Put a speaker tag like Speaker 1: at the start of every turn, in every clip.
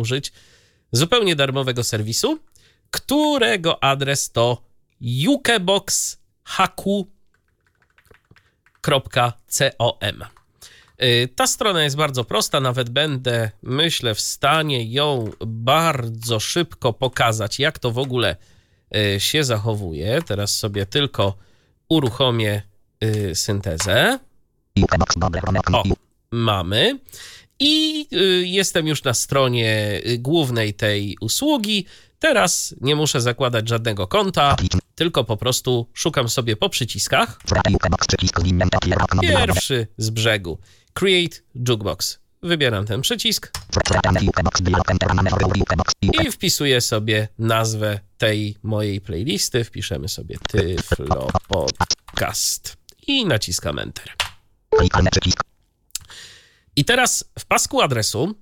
Speaker 1: użyć zupełnie darmowego serwisu, którego adres to jukeboxhaku.com. Ta strona jest bardzo prosta, nawet będę, myślę, w stanie ją bardzo szybko pokazać, jak to w ogóle się zachowuje. Teraz sobie tylko uruchomię syntezę. O, mamy. I jestem już na stronie głównej tej usługi. Teraz nie muszę zakładać żadnego konta, tylko po prostu szukam sobie po przyciskach. Pierwszy z brzegu. Create Jukebox. Wybieram ten przycisk i wpisuję sobie nazwę tej mojej playlisty. Wpiszemy sobie Tyflo Podcast i naciskam Enter. I teraz w pasku adresu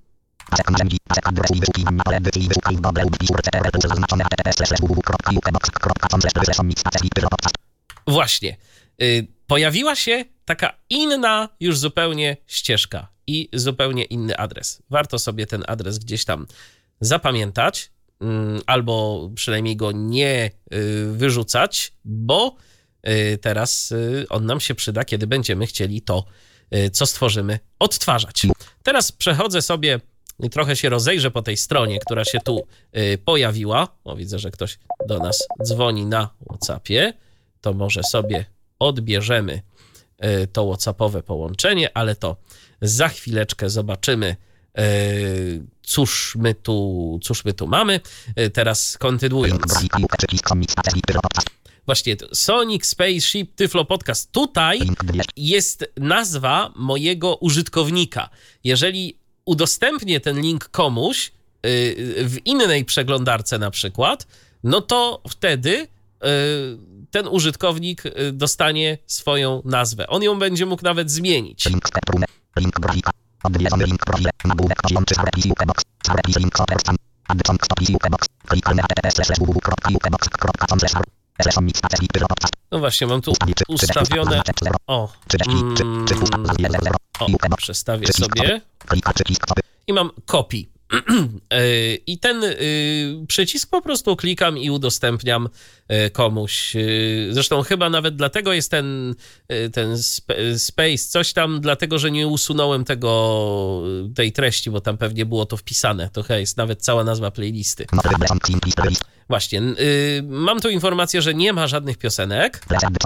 Speaker 1: właśnie pojawiła się taka inna już zupełnie ścieżka i zupełnie inny adres. Warto sobie ten adres gdzieś tam zapamiętać albo przynajmniej go nie wyrzucać, bo teraz on nam się przyda, kiedy będziemy chcieli to, co stworzymy, odtwarzać. Teraz przechodzę sobie i trochę się rozejrzę po tej stronie, która się tu pojawiła. O, widzę, że ktoś do nas dzwoni na WhatsAppie. To może sobie odbierzemy to WhatsAppowe połączenie, ale to za chwileczkę zobaczymy, cóż my tu mamy. Teraz kontynuując. Właśnie, Sonic Spaceship Tyflo Podcast. Tutaj jest nazwa mojego użytkownika. Jeżeli udostępnię ten link komuś w innej przeglądarce na przykład, no to wtedy ten użytkownik dostanie swoją nazwę. On ją będzie mógł nawet zmienić. No właśnie, mam tu ustawione... Przestawię sobie. I mam copy. I ten przycisk po prostu klikam i udostępniam komuś. Zresztą chyba nawet dlatego jest ten space, coś tam, dlatego, że nie usunąłem tej treści, bo tam pewnie było to wpisane. To chyba jest nawet cała nazwa playlisty. Właśnie, mam tu informację, że nie ma żadnych piosenek.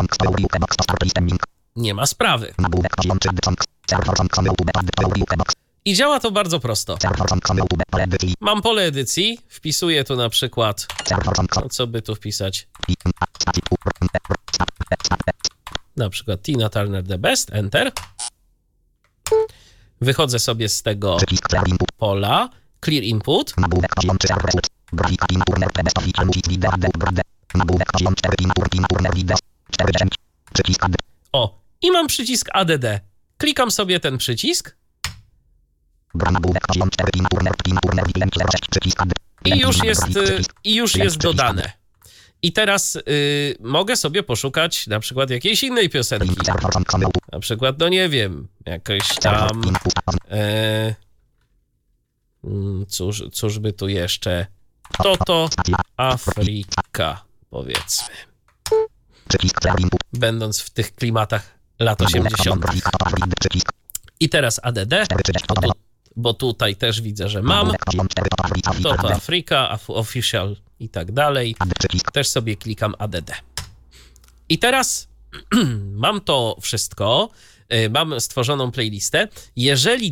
Speaker 1: Nie ma sprawy. I działa to bardzo prosto. Mam pole edycji, wpisuję tu na przykład, no co by tu wpisać? Na przykład Tina Turner The Best, Enter. Wychodzę sobie z tego pola, Clear Input. O, i mam przycisk ADD. Klikam sobie ten przycisk. I już jest dodane. I teraz mogę sobie poszukać na przykład jakiejś innej piosenki. Na przykład, no nie wiem, jakoś tam... cóż by tu jeszcze... Toto Afryka, powiedzmy. Będąc w tych klimatach lat 80. I teraz ADD, bo tutaj też widzę, że mam Toto Afryka, Official i tak dalej. Też sobie klikam ADD. I teraz mam to wszystko, mam stworzoną playlistę. Jeżeli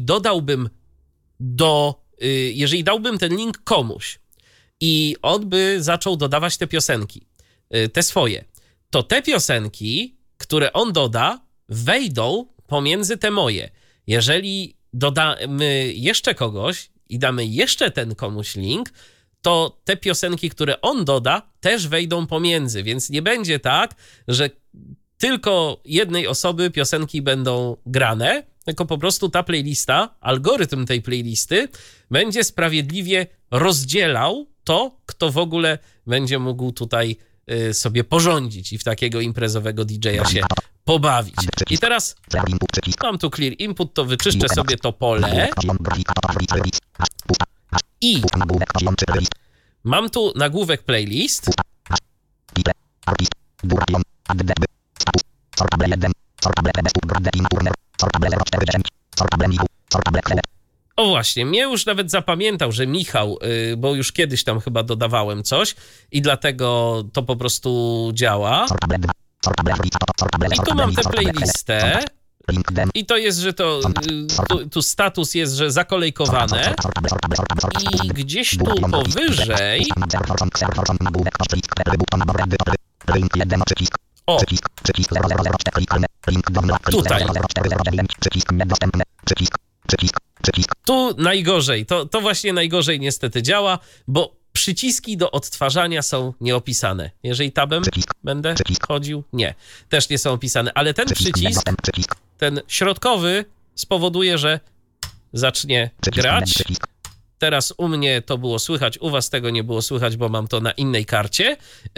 Speaker 1: dałbym ten link komuś i on by zaczął dodawać te piosenki, te swoje, to te piosenki, które on doda, wejdą pomiędzy te moje. Jeżeli dodamy jeszcze kogoś i damy jeszcze ten komuś link, to te piosenki, które on doda, też wejdą pomiędzy, więc nie będzie tak, że tylko jednej osoby piosenki będą grane, tylko po prostu ta playlista, algorytm tej playlisty będzie sprawiedliwie rozdzielał to, kto w ogóle będzie mógł tutaj sobie porządzić i w takiego imprezowego DJ-a się pobawić. I teraz mam tu Clear Input, to wyczyszczę sobie to pole I mam tu nagłówek playlist. O właśnie, mnie już nawet zapamiętał, że Michał, bo już kiedyś tam chyba dodawałem coś i dlatego to po prostu działa. I tu mam tę playlistę. I to jest, że tu status jest, że zakolejkowane i gdzieś tu powyżej o, tutaj tu najgorzej, to właśnie najgorzej niestety działa, bo przyciski do odtwarzania są nieopisane. Jeżeli tabem będę chodził, nie, też nie są opisane, ale ten przycisk, ten środkowy spowoduje, że zacznie grać. Teraz u mnie to było słychać, u was tego nie było słychać, bo mam to na innej karcie,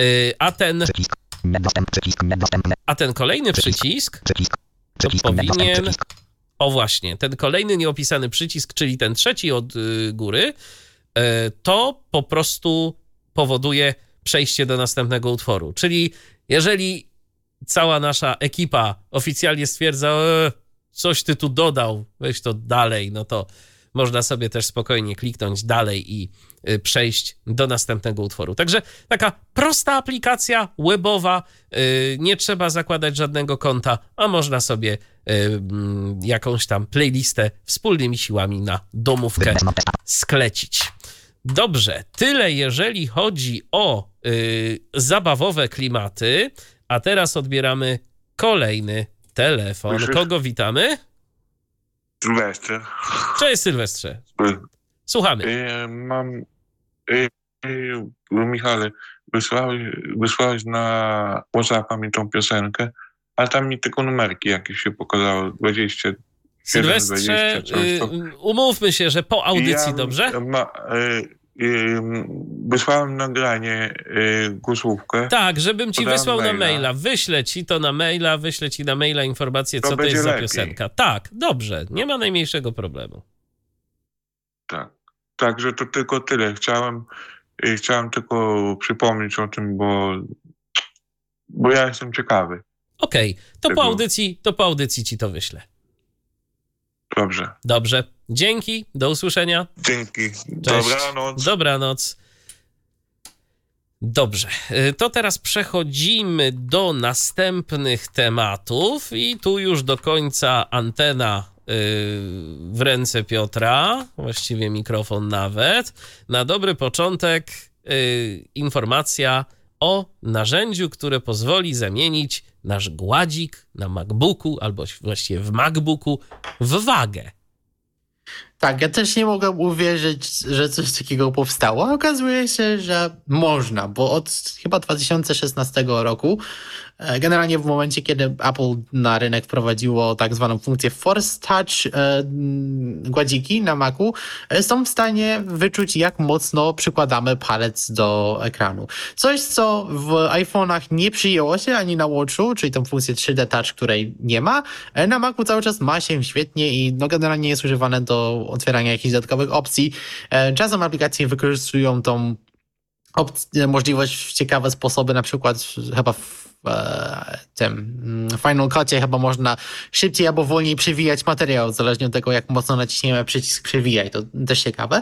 Speaker 1: a ten kolejny przycisk to powinien... O właśnie, ten kolejny nieopisany przycisk, czyli ten trzeci od góry, to po prostu powoduje przejście do następnego utworu. Czyli jeżeli cała nasza ekipa oficjalnie stwierdza, coś ty tu dodał, weź to dalej, no to można sobie też spokojnie kliknąć dalej i przejść do następnego utworu. Także taka prosta aplikacja webowa, nie trzeba zakładać żadnego konta, a można sobie jakąś tam playlistę wspólnymi siłami na domówkę sklecić. Dobrze, tyle jeżeli chodzi o zabawowe klimaty, a teraz odbieramy kolejny telefon. Kogo witamy?
Speaker 2: Sylwester.
Speaker 1: Cześć Sylwestrze. Słuchamy.
Speaker 2: Michale, wysłałeś na WhatsAppa mi tą piosenkę, ale tam mi tylko numerki jakieś się pokazało, 20.
Speaker 1: Sylwestrze,
Speaker 2: 20,
Speaker 1: umówmy się, że po audycji, dobrze?
Speaker 2: Wysłałem nagranie, głosówkę.
Speaker 1: Tak, żebym ci wysłał na maila. Wyślę ci to na maila, wyślę ci na maila informację, co to jest za piosenka. Tak, dobrze, nie ma najmniejszego problemu.
Speaker 2: Tak, także to tylko tyle. Chciałem tylko przypomnieć o tym, bo ja jestem ciekawy.
Speaker 1: Okej, to po audycji ci to wyślę.
Speaker 2: Dobrze.
Speaker 1: Dobrze. Dzięki, do usłyszenia.
Speaker 2: Dzięki.
Speaker 1: Cześć.
Speaker 2: Dobranoc.
Speaker 1: Dobranoc. Dobrze, to teraz przechodzimy do następnych tematów i tu już do końca antena w ręce Piotra, właściwie mikrofon nawet. Na dobry początek informacja o narzędziu, które pozwoli zamienić nasz gładzik na MacBooku, albo właściwie w MacBooku, w wagę.
Speaker 3: Tak, ja też nie mogłem uwierzyć, że coś takiego powstało. Okazuje się, że można, bo od chyba 2016 roku, generalnie w momencie, kiedy Apple na rynek wprowadziło tak zwaną funkcję Force Touch, gładziki na Macu są w stanie wyczuć, jak mocno przykładamy palec do ekranu. Coś, co w iPhone'ach nie przyjęło się ani na Watchu, czyli tą funkcję 3D Touch, której nie ma, na Macu cały czas ma się świetnie i generalnie jest używane do otwierania jakichś dodatkowych opcji. Czasem aplikacje wykorzystują tą możliwość w ciekawe sposoby, na przykład chyba w tym Final Cutie chyba można szybciej albo wolniej przewijać materiał, zależnie od tego, jak mocno naciśniemy przycisk przewijaj. To też ciekawe.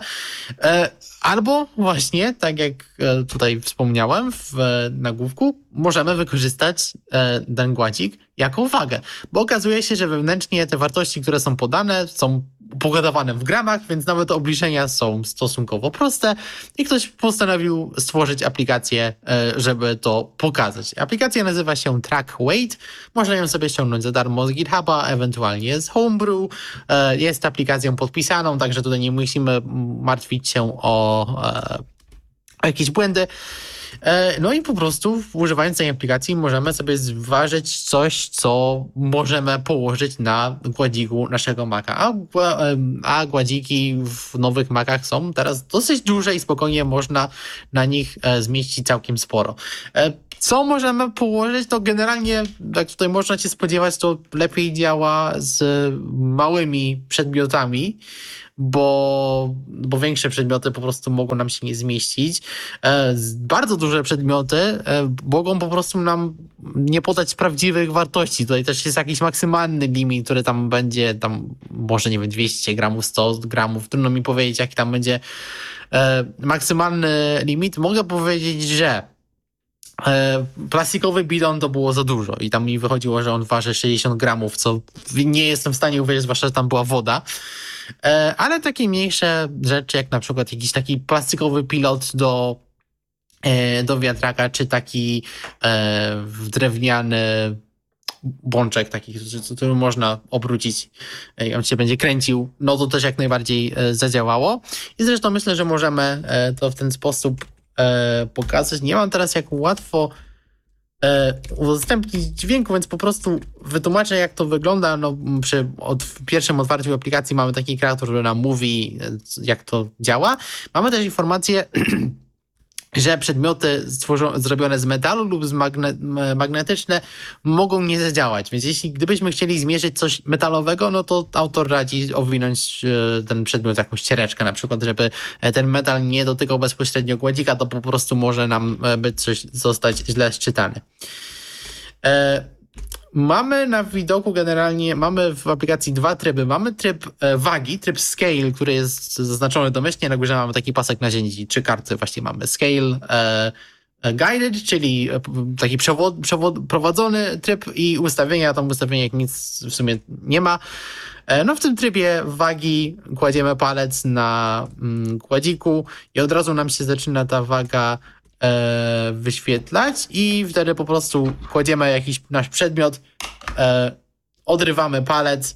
Speaker 3: Albo właśnie, tak jak tutaj wspomniałem w nagłówku, możemy wykorzystać ten gładzik jako wagę, bo okazuje się, że wewnętrznie te wartości, które są podane, są pogotowane w gramach, więc nawet obliczenia są stosunkowo proste i ktoś postanowił stworzyć aplikację, żeby to pokazać. Aplikacja nazywa się Track Weight. Można ją sobie ściągnąć za darmo z GitHuba, ewentualnie z Homebrew. Jest aplikacją podpisaną, także tutaj nie musimy martwić się o jakieś błędy. No i po prostu używając tej aplikacji możemy sobie zważyć coś, co możemy położyć na gładziku naszego Maca. A gładziki w nowych Macach są teraz dosyć duże i spokojnie można na nich zmieścić całkiem sporo. Co możemy położyć, to generalnie, jak tutaj można się spodziewać, to lepiej działa z małymi przedmiotami, bo większe przedmioty po prostu mogą nam się nie zmieścić. Bardzo duże przedmioty mogą po prostu nam nie podać prawdziwych wartości. Tutaj też jest jakiś maksymalny limit, który tam będzie, tam może nie wiem, 200 gramów, 100 gramów. Trudno mi powiedzieć, jaki tam będzie maksymalny limit. Mogę powiedzieć, że plastikowy bidon to było za dużo i tam mi wychodziło, że on waży 60 gramów, co nie jestem w stanie uwierzyć, zwłaszcza, że tam była woda. Ale takie mniejsze rzeczy, jak na przykład jakiś taki plastikowy pilot do wiatraka, czy taki drewniany bączek, taki, który można obrócić i on się będzie kręcił, no to też jak najbardziej zadziałało. I zresztą myślę, że możemy to w ten sposób pokazać. Nie mam teraz jak łatwo udostępnić dźwięku, więc po prostu wytłumaczę, jak to wygląda. No, przy pierwszym otwarciu aplikacji mamy taki kreator, który nam mówi, jak to działa. Mamy też informację, że przedmioty zrobione z metalu lub z magnetyczne mogą nie zadziałać. Więc gdybyśmy chcieli zmierzyć coś metalowego, no to autor radzi owinąć ten przedmiot jakąś ściereczkę na przykład, żeby ten metal nie dotykał bezpośrednio gładzika, to po prostu może nam zostać źle sczytany. Mamy na widoku generalnie, mamy w aplikacji dwa tryby. Mamy tryb wagi, tryb scale, który jest zaznaczony domyślnie. Na górze mamy taki pasek nazięci, 3 karty właśnie mamy. Scale guided, czyli taki prowadzony tryb i ustawienia. Tam ustawienia jak nic w sumie nie ma. No w tym trybie wagi kładziemy palec na gładziku i od razu nam się zaczyna ta waga wyświetlać i wtedy po prostu kładziemy jakiś nasz przedmiot, odrywamy palec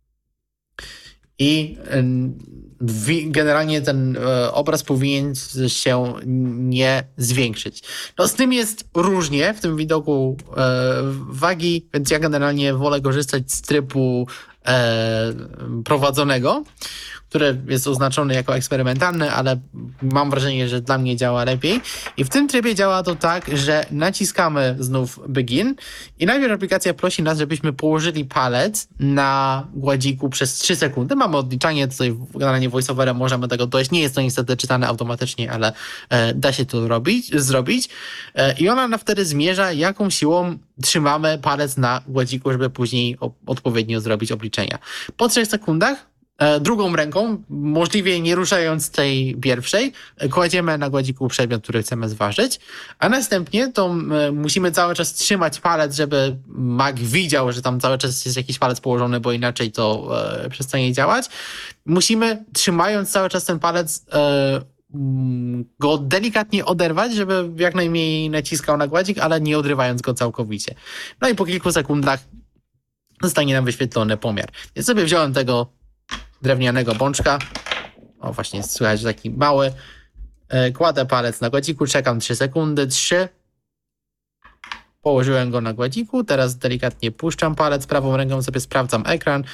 Speaker 3: i generalnie ten obraz powinien się nie zwiększyć. No z tym jest różnie w tym widoku wagi, więc ja generalnie wolę korzystać z trybu prowadzonego, który jest oznaczony jako eksperymentalny, ale mam wrażenie, że dla mnie działa lepiej. I w tym trybie działa to tak, że naciskamy znów begin i najpierw aplikacja prosi nas, żebyśmy położyli palec na gładziku przez 3 sekundy. Mamy odliczanie, tutaj generalnie voiceoverem możemy tego dojść. Nie jest to niestety czytane automatycznie, ale da się to zrobić. I ona nam wtedy zmierza, jaką siłą trzymamy palec na gładziku, żeby później odpowiednio zrobić obliczenia. Po 3 sekundach drugą ręką, możliwie nie ruszając tej pierwszej, kładziemy na gładziku przedmiot, który chcemy zważyć, a następnie to musimy cały czas trzymać palec, żeby Mac widział, że tam cały czas jest jakiś palec położony, bo inaczej to przestanie działać. Musimy, trzymając cały czas ten palec, go delikatnie oderwać, żeby jak najmniej naciskał na gładzik, ale nie odrywając go całkowicie. No i po kilku sekundach zostanie nam wyświetlony pomiar. Więc sobie wziąłem tego drewnianego bączka. O, właśnie słychać, że taki mały. Kładę palec na gładziku, czekam 3 sekundy. 3. Położyłem go na gładziku. Teraz delikatnie puszczam palec. Prawą ręką sobie sprawdzam ekran.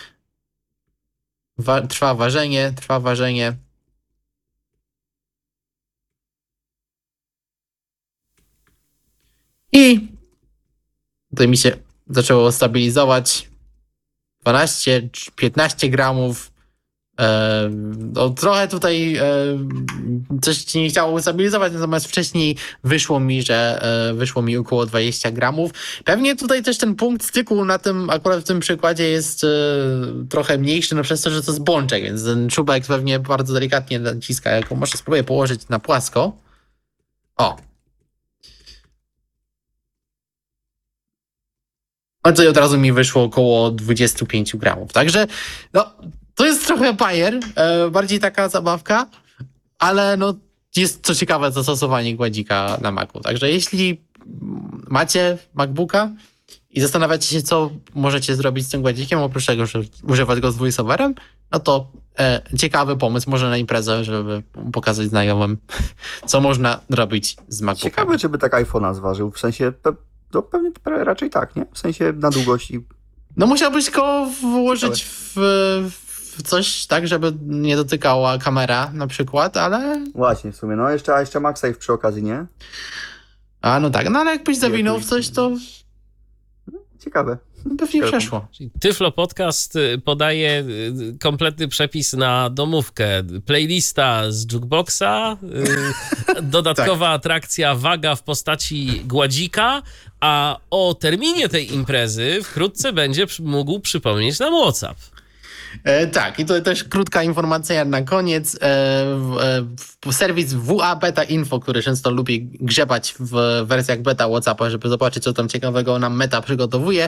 Speaker 3: Trwa ważenie. I tutaj mi się zaczęło stabilizować. 12-15 gramów. No, trochę tutaj coś się nie chciało ustabilizować, natomiast wcześniej wyszło mi około 20 gramów. Pewnie tutaj też ten punkt styku akurat w tym przykładzie jest trochę mniejszy, no przez to, że to jest bączek, więc ten czubek pewnie bardzo delikatnie naciska. Jak może spróbuję położyć na płasko. O! No to i od razu mi wyszło około 25 gramów. Także no, to jest trochę bajer, bardziej taka zabawka, ale no, jest co ciekawe zastosowanie gładzika na Macu. Także jeśli macie MacBooka i zastanawiacie się, co możecie zrobić z tym gładzikiem, oprócz tego, że używać go z voiceoverem, no to ciekawy pomysł, może na imprezę, żeby pokazać znajomym, co można robić z MacBookiem.
Speaker 4: Ciekawe, czy by tak iPhone'a zważył, w sensie... No pewnie raczej tak, nie? W sensie na długość i...
Speaker 3: No musiałbyś go włożyć w coś tak, żeby nie dotykała kamera na przykład, ale...
Speaker 4: Właśnie, w sumie. No jeszcze MagSafe przy okazji, nie?
Speaker 3: A no tak, no ale jakbyś zawinął w coś, to...
Speaker 4: Ciekawe.
Speaker 3: Pewnie przeszło.
Speaker 1: Tyflo Podcast podaje kompletny przepis na domówkę. Playlista z jukeboxa, dodatkowa atrakcja waga w postaci gładzika, a o terminie tej imprezy wkrótce będzie mógł przypomnieć nam WhatsApp.
Speaker 3: Tak, i to też krótka informacja na koniec. Serwis WA Beta Info, który często lubi grzebać w wersjach beta WhatsAppa, żeby zobaczyć, co tam ciekawego nam Meta przygotowuje.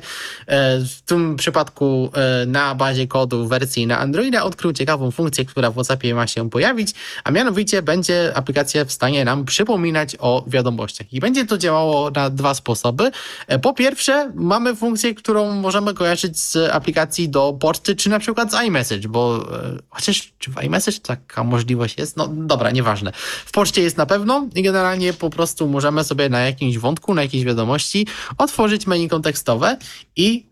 Speaker 3: W tym przypadku na bazie kodu wersji na Androida odkrył ciekawą funkcję, która w WhatsAppie ma się pojawić, a mianowicie będzie aplikacja w stanie nam przypominać o wiadomościach. I będzie to działało na dwa sposoby. Po pierwsze, mamy funkcję, którą możemy kojarzyć z aplikacji do poczty, czy na przykład z iMessage, bo chociaż czy w iMessage taka możliwość jest? No dobra, nieważne. W poczcie jest na pewno i generalnie po prostu możemy sobie na jakimś wątku, na jakiejś wiadomości otworzyć menu kontekstowe i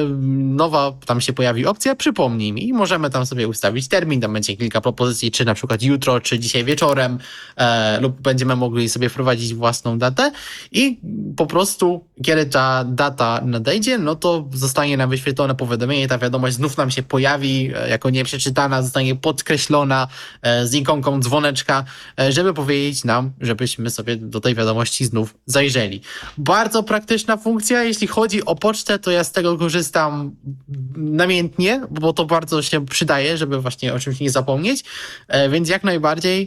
Speaker 3: nowa tam się pojawi opcja przypomnij mi i możemy tam sobie ustawić termin, tam będzie kilka propozycji, czy na przykład jutro, czy dzisiaj wieczorem lub będziemy mogli sobie wprowadzić własną datę i po prostu kiedy ta data nadejdzie, no to zostanie nam wyświetlone powiadomienie, ta wiadomość znów nam się pojawi jako nieprzeczytana, zostanie podkreślona z ikonką dzwoneczka, żeby powiedzieć nam, żebyśmy sobie do tej wiadomości znów zajrzeli. Bardzo praktyczna funkcja, jeśli chodzi o pocztę, to ja z tego korzystam namiętnie, bo to bardzo się przydaje, żeby właśnie o czymś nie zapomnieć, więc jak najbardziej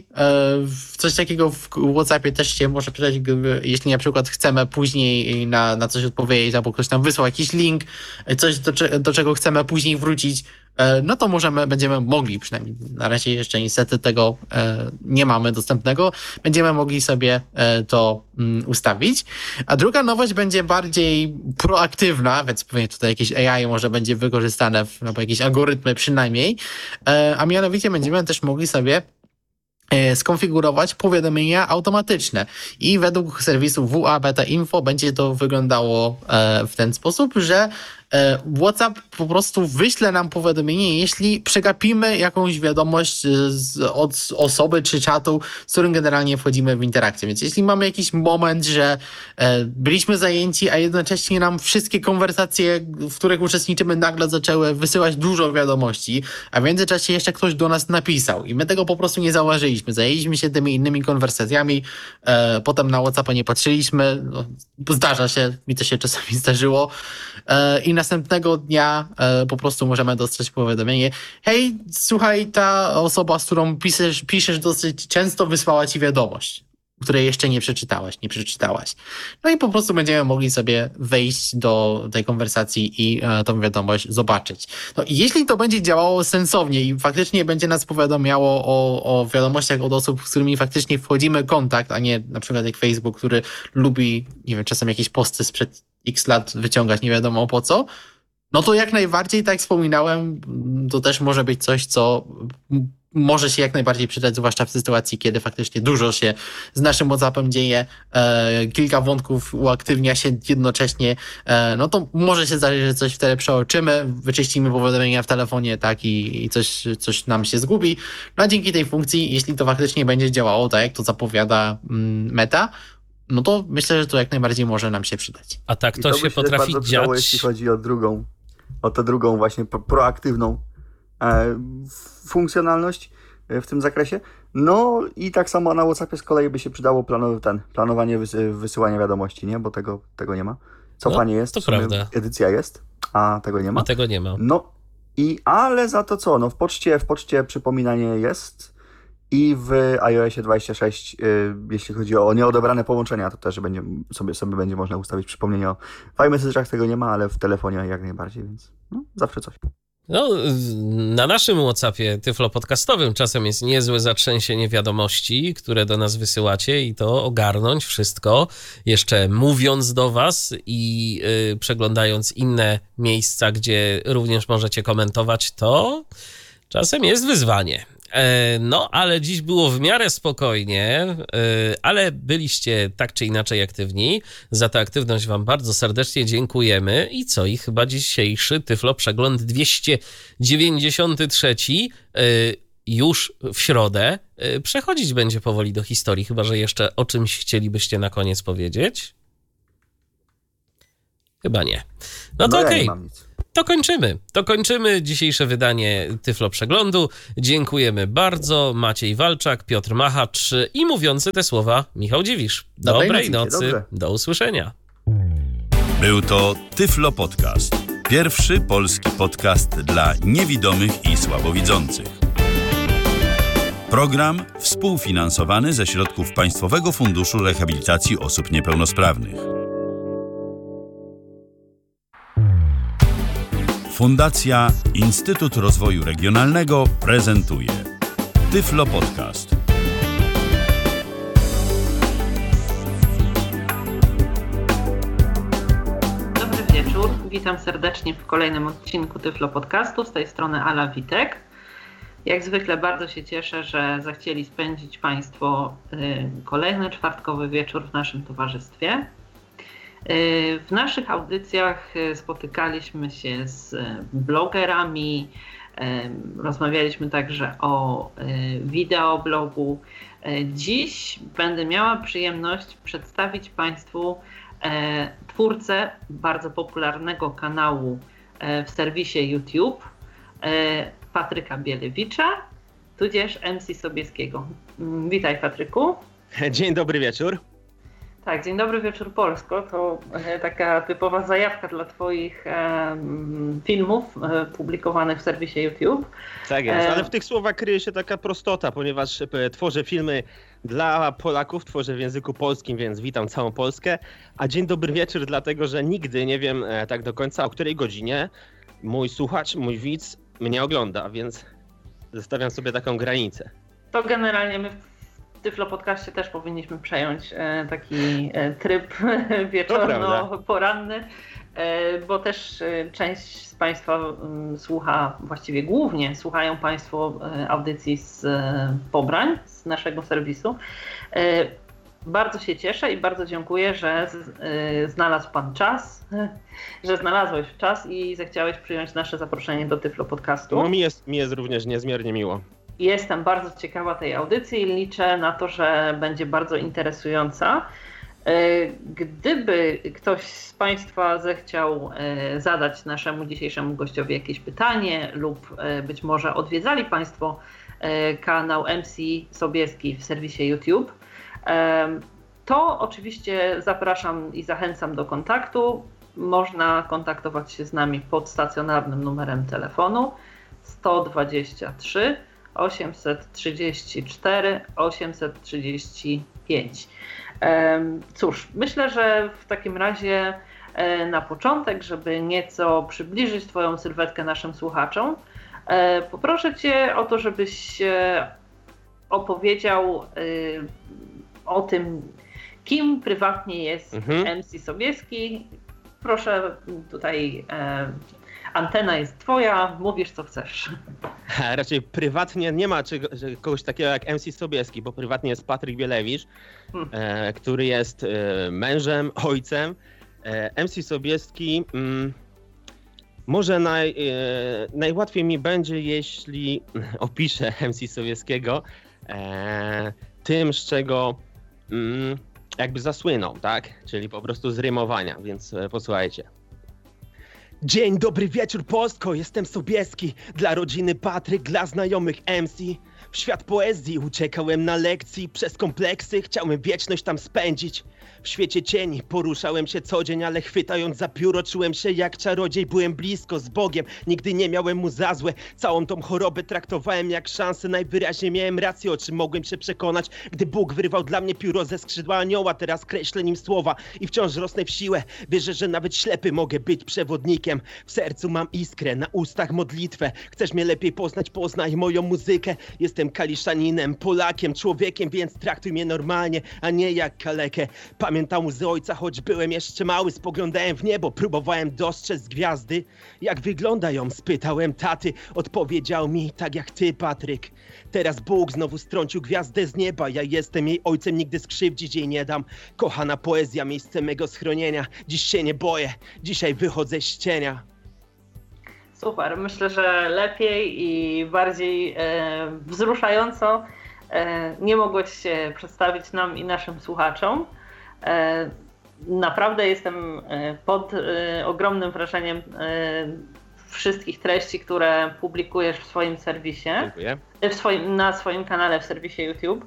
Speaker 3: coś takiego w WhatsAppie też się może przydać, jeśli na przykład chcemy później na coś odpowiedzieć, albo ktoś nam wysłał jakiś link, coś do czego chcemy później wrócić, no to będziemy mogli, przynajmniej na razie jeszcze niestety tego nie mamy dostępnego, będziemy mogli sobie to ustawić. A druga nowość będzie bardziej proaktywna, więc pewnie tutaj jakieś AI może będzie wykorzystane, albo jakieś algorytmy przynajmniej, a mianowicie będziemy też mogli sobie skonfigurować powiadomienia automatyczne i według serwisu WA Beta Info będzie to wyglądało w ten sposób, że WhatsApp po prostu wyśle nam powiadomienie, jeśli przegapimy jakąś wiadomość od osoby czy czatu, z którym generalnie wchodzimy w interakcję. Więc jeśli mamy jakiś moment, że byliśmy zajęci, a jednocześnie nam wszystkie konwersacje, w których uczestniczymy, nagle zaczęły wysyłać dużo wiadomości, a w międzyczasie jeszcze ktoś do nas napisał i my tego po prostu nie zauważyliśmy. Zajęliśmy się tymi innymi konwersacjami, potem na WhatsAppa nie patrzyliśmy, no, zdarza się, mi to się czasami zdarzyło, i następnego dnia po prostu możemy dostać powiadomienie: hej, słuchaj, ta osoba, z którą piszesz dosyć często, wysłała ci wiadomość, której jeszcze nie przeczytałaś. No i po prostu będziemy mogli sobie wejść do tej konwersacji i tą wiadomość zobaczyć. No i jeśli to będzie działało sensownie i faktycznie będzie nas powiadamiało o wiadomościach od osób, z którymi faktycznie wchodzimy w kontakt, a nie na przykład jak Facebook, który lubi, nie wiem, czasem jakieś posty sprzed x lat wyciągać nie wiadomo po co, no to jak najbardziej, tak jak wspominałem, to też może być coś, co może się jak najbardziej przydać, zwłaszcza w sytuacji, kiedy faktycznie dużo się z naszym WhatsAppem dzieje, kilka wątków uaktywnia się jednocześnie, no to może się zdarzyć, że coś wtedy przeoczymy, wyczyścimy powiadomienia w telefonie, tak, i coś nam się zgubi. No a dzięki tej funkcji, jeśli to faktycznie będzie działało tak, jak to zapowiada Meta, no to myślę, że to jak najbardziej może nam się przydać.
Speaker 1: A tak to się potrafi dziać.
Speaker 4: Przydało, jeśli chodzi o tę drugą właśnie proaktywną funkcjonalność w tym zakresie. No i tak samo na WhatsAppie z kolei by się przydało planowanie wysyłania wiadomości, nie? Bo tego nie ma. Cofanie jest,
Speaker 1: to prawda.
Speaker 4: Edycja jest, a tego nie ma. No ale za to co? No w poczcie przypominanie jest i w iOSie 26, jeśli chodzi o nieodebrane połączenia, to też sobie będzie można ustawić przypomnienie w iMessage'ach tego nie ma, ale w telefonie jak najbardziej, więc no, zawsze coś.
Speaker 1: No, na naszym WhatsAppie tyflopodcastowym czasem jest niezłe zatrzęsienie wiadomości, które do nas wysyłacie i to ogarnąć wszystko, jeszcze mówiąc do was i przeglądając inne miejsca, gdzie również możecie komentować, to czasem jest wyzwanie. No, ale dziś było w miarę spokojnie, ale byliście tak czy inaczej aktywni. Za tę aktywność wam bardzo serdecznie dziękujemy. I co? I chyba dzisiejszy Tyflo Przegląd 293 już w środę przechodzić będzie powoli do historii, chyba że jeszcze o czymś chcielibyście na koniec powiedzieć. Chyba nie. No to okej. To kończymy dzisiejsze wydanie Tyflo Przeglądu. Dziękujemy bardzo. Maciej Walczak, Piotr Machacz i mówiący te słowa Michał Dziwisz. Dobrej nocy. Do usłyszenia.
Speaker 5: Był to Tyflo Podcast. Pierwszy polski podcast dla niewidomych i słabowidzących. Program współfinansowany ze środków Państwowego Funduszu Rehabilitacji Osób Niepełnosprawnych. Fundacja Instytut Rozwoju Regionalnego prezentuje Tyflo Podcast.
Speaker 6: Dobry wieczór, witam serdecznie w kolejnym odcinku Tyflo Podcastu. Z tej strony Ala Witek. Jak zwykle bardzo się cieszę, że zechcieli spędzić Państwo kolejny czwartkowy wieczór w naszym towarzystwie. W naszych audycjach spotykaliśmy się z blogerami, rozmawialiśmy także o wideoblogu. Dziś będę miała przyjemność przedstawić Państwu twórcę bardzo popularnego kanału w serwisie YouTube, Patryka Bielewicza, tudzież MC Sobieskiego. Witaj, Patryku.
Speaker 7: Dzień dobry wieczór.
Speaker 6: Tak, dzień dobry wieczór Polsko. To taka typowa zajawka dla Twoich filmów publikowanych w serwisie YouTube.
Speaker 7: Tak jest, ale w tych słowach kryje się taka prostota, ponieważ tworzę filmy dla Polaków, tworzę w języku polskim, więc witam całą Polskę. A dzień dobry wieczór, dlatego że nigdy nie wiem tak do końca, o której godzinie mój słuchacz, mój widz mnie ogląda, więc zostawiam sobie taką granicę.
Speaker 6: To generalnie my w Tyflo Podcaście też powinniśmy przejąć taki tryb wieczorno-poranny, bo też część z Państwa słucha, właściwie głównie słuchają Państwo audycji z pobrań, z naszego serwisu. Bardzo się cieszę i bardzo dziękuję, że znalazł Pan czas, że znalazłeś czas i zechciałeś przyjąć nasze zaproszenie do Tyflo Podcastu.
Speaker 7: No mi jest również niezmiernie miło.
Speaker 6: Jestem bardzo ciekawa tej audycji i liczę na to, że będzie bardzo interesująca. Gdyby ktoś z Państwa zechciał zadać naszemu dzisiejszemu gościowi jakieś pytanie lub być może odwiedzali Państwo kanał MC Sobieski w serwisie YouTube, to oczywiście zapraszam i zachęcam do kontaktu. Można kontaktować się z nami pod stacjonarnym numerem telefonu 123 834 835. Cóż, myślę, że w takim razie na początek, żeby nieco przybliżyć Twoją sylwetkę naszym słuchaczom, poproszę Cię o to, żebyś opowiedział o tym, kim prywatnie jest MC Sobieski. Proszę, tutaj antena jest Twoja, mówisz co chcesz.
Speaker 7: Raczej prywatnie nie ma kogoś takiego jak MC Sobieski, bo prywatnie jest Patryk Bielewicz, który jest mężem, ojcem. MC Sobieski może najłatwiej mi będzie, jeśli opiszę MC Sobieskiego tym, z czego jakby zasłynął, tak? Czyli po prostu z rymowania, więc posłuchajcie. Dzień dobry wieczór Polsko, jestem Sobieski, dla rodziny Patryk, dla znajomych MC. W świat poezji uciekałem na lekcji, przez kompleksy chciałem wieczność tam spędzić. W świecie cieni poruszałem się co dzień, ale chwytając za pióro czułem się jak czarodziej. Byłem blisko z Bogiem, nigdy nie miałem mu za złe. Całą tą chorobę traktowałem jak szansę, najwyraźniej miałem rację, o czym mogłem się przekonać. Gdy Bóg wyrwał dla mnie pióro ze skrzydła anioła, teraz kreślę nim słowa i wciąż rosnę w siłę. Wierzę, że nawet ślepy mogę być przewodnikiem. W sercu mam iskrę, na ustach modlitwę. Chcesz mnie lepiej poznać, poznaj moją muzykę. Jestem kaliszaninem, Polakiem, człowiekiem, więc traktuj mnie normalnie, a nie jak kalekę. Pamiętam łzy ojca, choć byłem jeszcze mały, spoglądałem w niebo, próbowałem dostrzec gwiazdy. Jak wyglądają? Spytałem taty, odpowiedział mi, tak jak ty, Patryk. Teraz Bóg znowu strącił gwiazdę z nieba, ja jestem jej ojcem, nigdy skrzywdzić jej nie dam. Kochana poezja, miejsce mego schronienia, dziś się nie boję, dzisiaj wychodzę z cienia.
Speaker 6: Super, myślę, że lepiej i bardziej wzruszająco nie mogłeś się przedstawić nam i naszym słuchaczom. naprawdę jestem pod ogromnym wrażeniem wszystkich treści, które publikujesz w swoim serwisie.
Speaker 7: Dziękuję.
Speaker 6: Na swoim kanale w serwisie YouTube.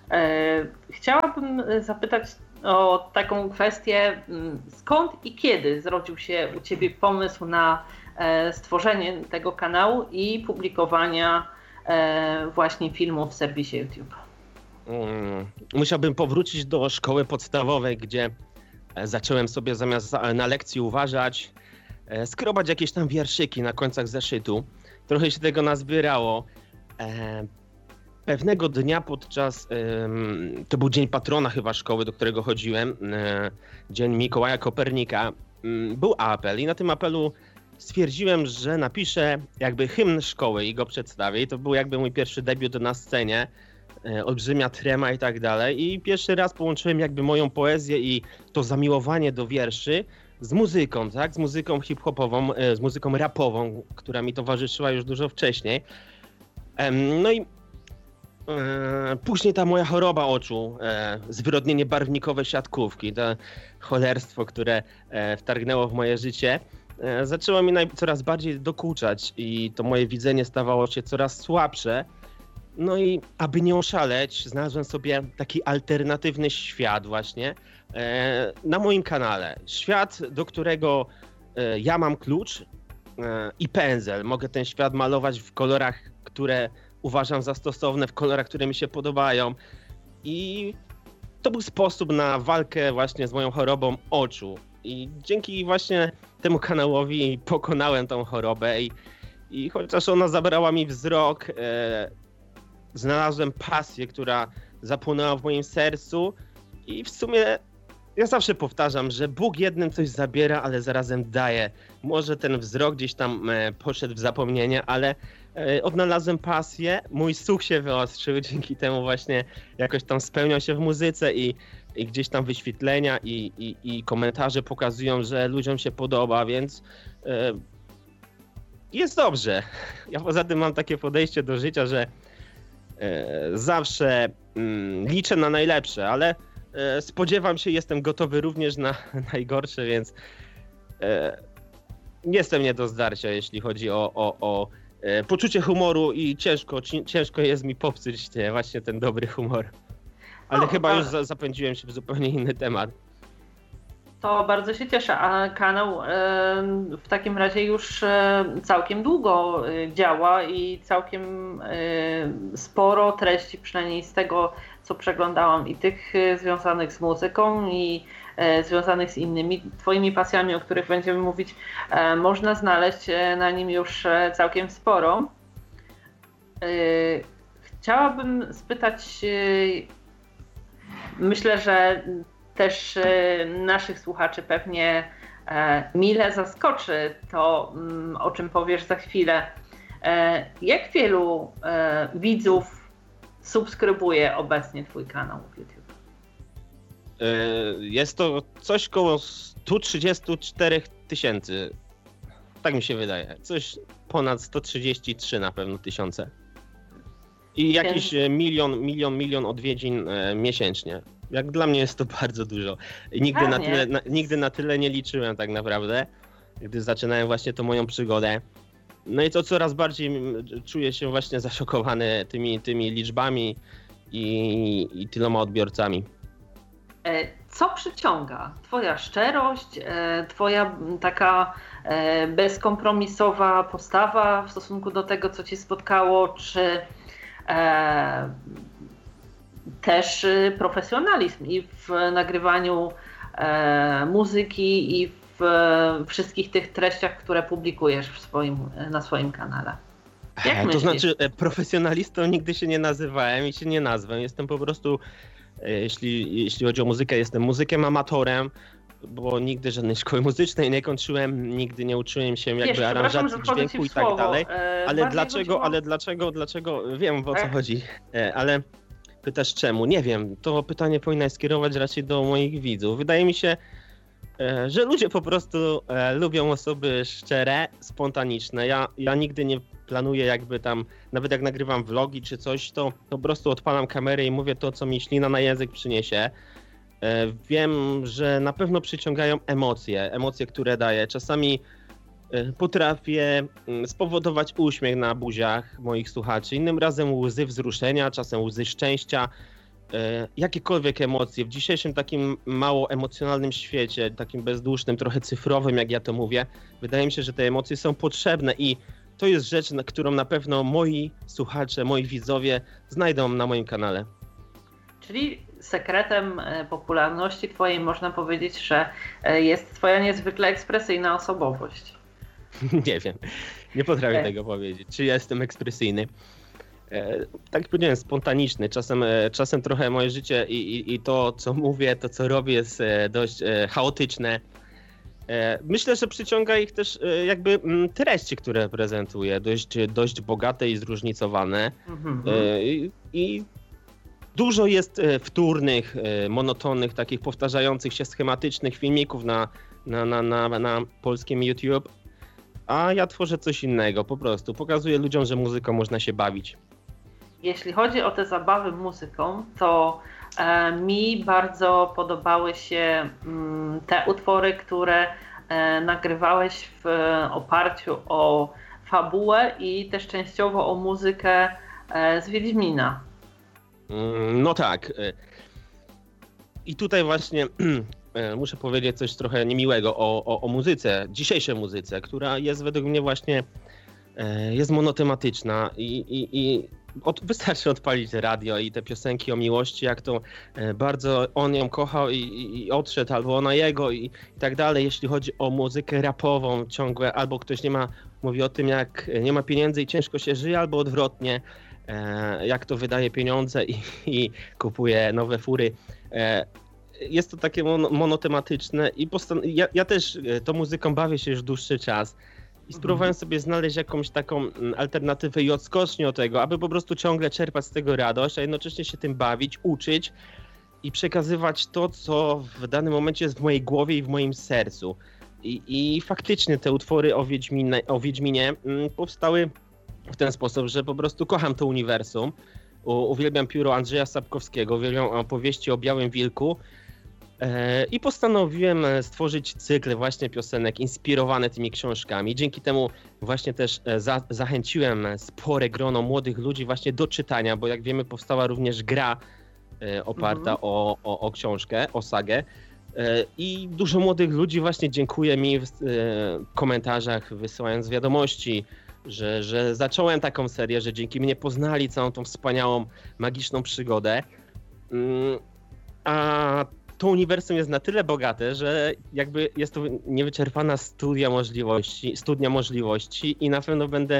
Speaker 6: Chciałabym zapytać o taką kwestię, skąd i kiedy zrodził się u Ciebie pomysł na stworzenie tego kanału i publikowania właśnie filmów w serwisie YouTube?
Speaker 7: Musiałbym powrócić do szkoły podstawowej, gdzie zacząłem sobie zamiast na lekcji uważać, skrobać jakieś tam wierszyki na końcach zeszytu. Trochę się tego nazbierało. Pewnego dnia podczas, to był dzień patrona chyba szkoły, do którego chodziłem, dzień Mikołaja Kopernika, był apel i na tym apelu stwierdziłem, że napiszę jakby hymn szkoły i go przedstawię. I to był jakby mój pierwszy debiut na scenie, olbrzymia trema i tak dalej. I pierwszy raz połączyłem jakby moją poezję i to zamiłowanie do wierszy z muzyką, tak? Z muzyką hip-hopową, z muzyką rapową, która mi towarzyszyła już dużo wcześniej. No i później ta moja choroba oczu, zwyrodnienie barwnikowe siatkówki, to cholerstwo, które wtargnęło w moje życie, zaczęło mi coraz bardziej dokuczać i to moje widzenie stawało się coraz słabsze. No i aby nie oszaleć, znalazłem sobie taki alternatywny świat właśnie na moim kanale. Świat, do którego ja mam klucz i pędzel. Mogę ten świat malować w kolorach, które uważam za stosowne, w kolorach, które mi się podobają. I to był sposób na walkę właśnie z moją chorobą oczu. I dzięki właśnie temu kanałowi pokonałem tą chorobę i chociaż ona zabrała mi wzrok, znalazłem pasję, która zapłonęła w moim sercu i w sumie ja zawsze powtarzam, że Bóg jednym coś zabiera, ale zarazem daje. Może ten wzrok gdzieś tam poszedł w zapomnienie, ale odnalazłem pasję, mój słuch się wyostrzył, dzięki temu właśnie jakoś tam spełniał się w muzyce i gdzieś tam wyświetlenia i komentarze pokazują, że ludziom się podoba, więc jest dobrze. Ja poza tym mam takie podejście do życia, że zawsze liczę na najlepsze, ale spodziewam się, jestem gotowy również na najgorsze, więc jestem nie do zdarcia, jeśli chodzi o poczucie humoru i ciężko jest mi popsuć właśnie ten dobry humor. Ale chyba już zapędziłem się w zupełnie inny temat.
Speaker 6: To bardzo się cieszę, a kanał w takim razie już całkiem długo działa i całkiem sporo treści, przynajmniej z tego, co przeglądałam, i tych związanych z muzyką i związanych z innymi twoimi pasjami, o których będziemy mówić, można znaleźć na nim już całkiem sporo. Chciałabym spytać, myślę, że też naszych słuchaczy pewnie mile zaskoczy to, o czym powiesz za chwilę. Jak wielu widzów subskrybuje obecnie twój kanał w YouTube?
Speaker 7: Jest to coś koło 134 000. Tak mi się wydaje. Coś ponad 133 na pewno tysiące. I jakiś milion odwiedzin miesięcznie. Jak dla mnie jest to bardzo dużo. Nigdy na tyle nie liczyłem tak naprawdę, gdy zaczynałem właśnie tą moją przygodę. No i to coraz bardziej czuję się właśnie zaszokowany tymi liczbami i tyloma odbiorcami.
Speaker 6: Co przyciąga? Twoja szczerość, twoja taka bezkompromisowa postawa w stosunku do tego, co cię spotkało, czy też profesjonalizm i w nagrywaniu muzyki i w wszystkich tych treściach, które publikujesz na swoim kanale? Jak myślisz?
Speaker 7: To znaczy profesjonalistą nigdy się nie nazywałem i się nie nazwę. Jestem po prostu, jeśli chodzi o muzykę, jestem muzykiem amatorem, bo nigdy żadnej szkoły muzycznej nie kończyłem, nigdy nie uczyłem się jakby aranżacji dźwięku i tak dalej. Ale dlaczego? Wiem, o co chodzi. Ale pytasz czemu? Nie wiem. To pytanie powinnaś skierować raczej do moich widzów. Wydaje mi się, że ludzie po prostu lubią osoby szczere, spontaniczne. Ja nigdy nie planuję jakby tam, nawet jak nagrywam vlogi czy coś, to po prostu odpalam kamerę i mówię to, co mi ślina na język przyniesie. Wiem, że na pewno przyciągają emocje, które daję. Czasami potrafię spowodować uśmiech na buziach moich słuchaczy, innym razem łzy wzruszenia, czasem łzy szczęścia, jakiekolwiek emocje. W dzisiejszym takim mało emocjonalnym świecie, takim bezdusznym, trochę cyfrowym, jak ja to mówię, wydaje mi się, że te emocje są potrzebne i to jest rzecz, którą na pewno moi słuchacze, moi widzowie znajdą na moim kanale.
Speaker 6: Czyli sekretem popularności twojej można powiedzieć, że jest twoja niezwykle ekspresyjna osobowość.
Speaker 7: Nie wiem, nie potrafię tego powiedzieć. Czy jestem ekspresyjny? Tak jak powiedziałem, spontaniczny. Czasem trochę moje życie i to, co mówię, to, co robię, jest dość chaotyczne. Myślę, że przyciąga ich też jakby treści, które prezentuję, dość bogate i zróżnicowane. I dużo jest wtórnych, monotonnych, takich powtarzających się schematycznych filmików na polskim YouTube, a ja tworzę coś innego, po prostu pokazuję ludziom, że muzyką można się bawić.
Speaker 6: Jeśli chodzi o te zabawy muzyką, to mi bardzo podobały się te utwory, które nagrywałeś w oparciu o fabułę i też częściowo o muzykę z Wiedźmina.
Speaker 7: No tak. I tutaj właśnie muszę powiedzieć coś trochę niemiłego o muzyce, dzisiejszej muzyce, która jest według mnie właśnie jest monotematyczna i wystarczy odpalić radio i te piosenki o miłości, jak to bardzo on ją kochał i odszedł, albo ona jego i tak dalej. Jeśli chodzi o muzykę rapową ciągle, albo ktoś mówi o tym, jak nie ma pieniędzy i ciężko się żyje, albo odwrotnie, jak to wydaje pieniądze i kupuje nowe fury. Jest to takie monotematyczne i ja też tą muzyką bawię się już dłuższy czas. I spróbowałem sobie znaleźć jakąś taką alternatywę i odskocznię od tego, aby po prostu ciągle czerpać z tego radość, a jednocześnie się tym bawić, uczyć i przekazywać to, co w danym momencie jest w mojej głowie i w moim sercu. I faktycznie te utwory o Wiedźminie powstały w ten sposób, że po prostu kocham to uniwersum. Uwielbiam pióro Andrzeja Sapkowskiego, uwielbiam opowieści o Białym Wilku. I postanowiłem stworzyć cykl właśnie piosenek inspirowane tymi książkami. Dzięki temu właśnie też zachęciłem spore grono młodych ludzi właśnie do czytania, bo jak wiemy powstała również gra oparta o książkę, o sagę. I dużo młodych ludzi właśnie dziękuję mi w komentarzach, wysyłając wiadomości, że zacząłem taką serię, że dzięki mnie poznali całą tą wspaniałą, magiczną przygodę. A to uniwersum jest na tyle bogate, że jakby jest to niewyczerpana studnia możliwości i na pewno będę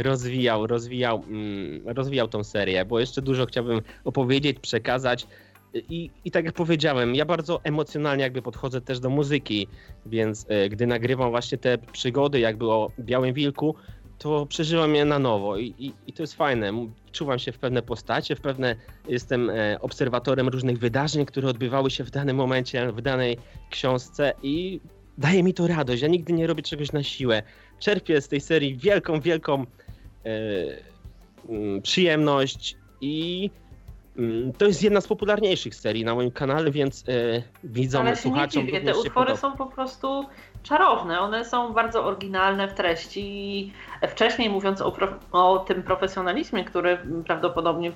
Speaker 7: rozwijał tą serię, bo jeszcze dużo chciałbym opowiedzieć, przekazać i tak jak powiedziałem, ja bardzo emocjonalnie jakby podchodzę też do muzyki, więc gdy nagrywam właśnie te przygody jakby o Białym Wilku, to przeżywam je na nowo i to jest fajne. Wczuwam się w pewne postacie, jestem obserwatorem różnych wydarzeń, które odbywały się w danym momencie, w danej książce i daje mi to radość. Ja nigdy nie robię czegoś na siłę. Czerpię z tej serii wielką przyjemność i to jest jedna z popularniejszych serii na moim kanale, więc widzom, słuchaczom również
Speaker 6: te utwory są po prostu czarowne, one są bardzo oryginalne w treści i wcześniej mówiąc o tym profesjonalizmie, który prawdopodobnie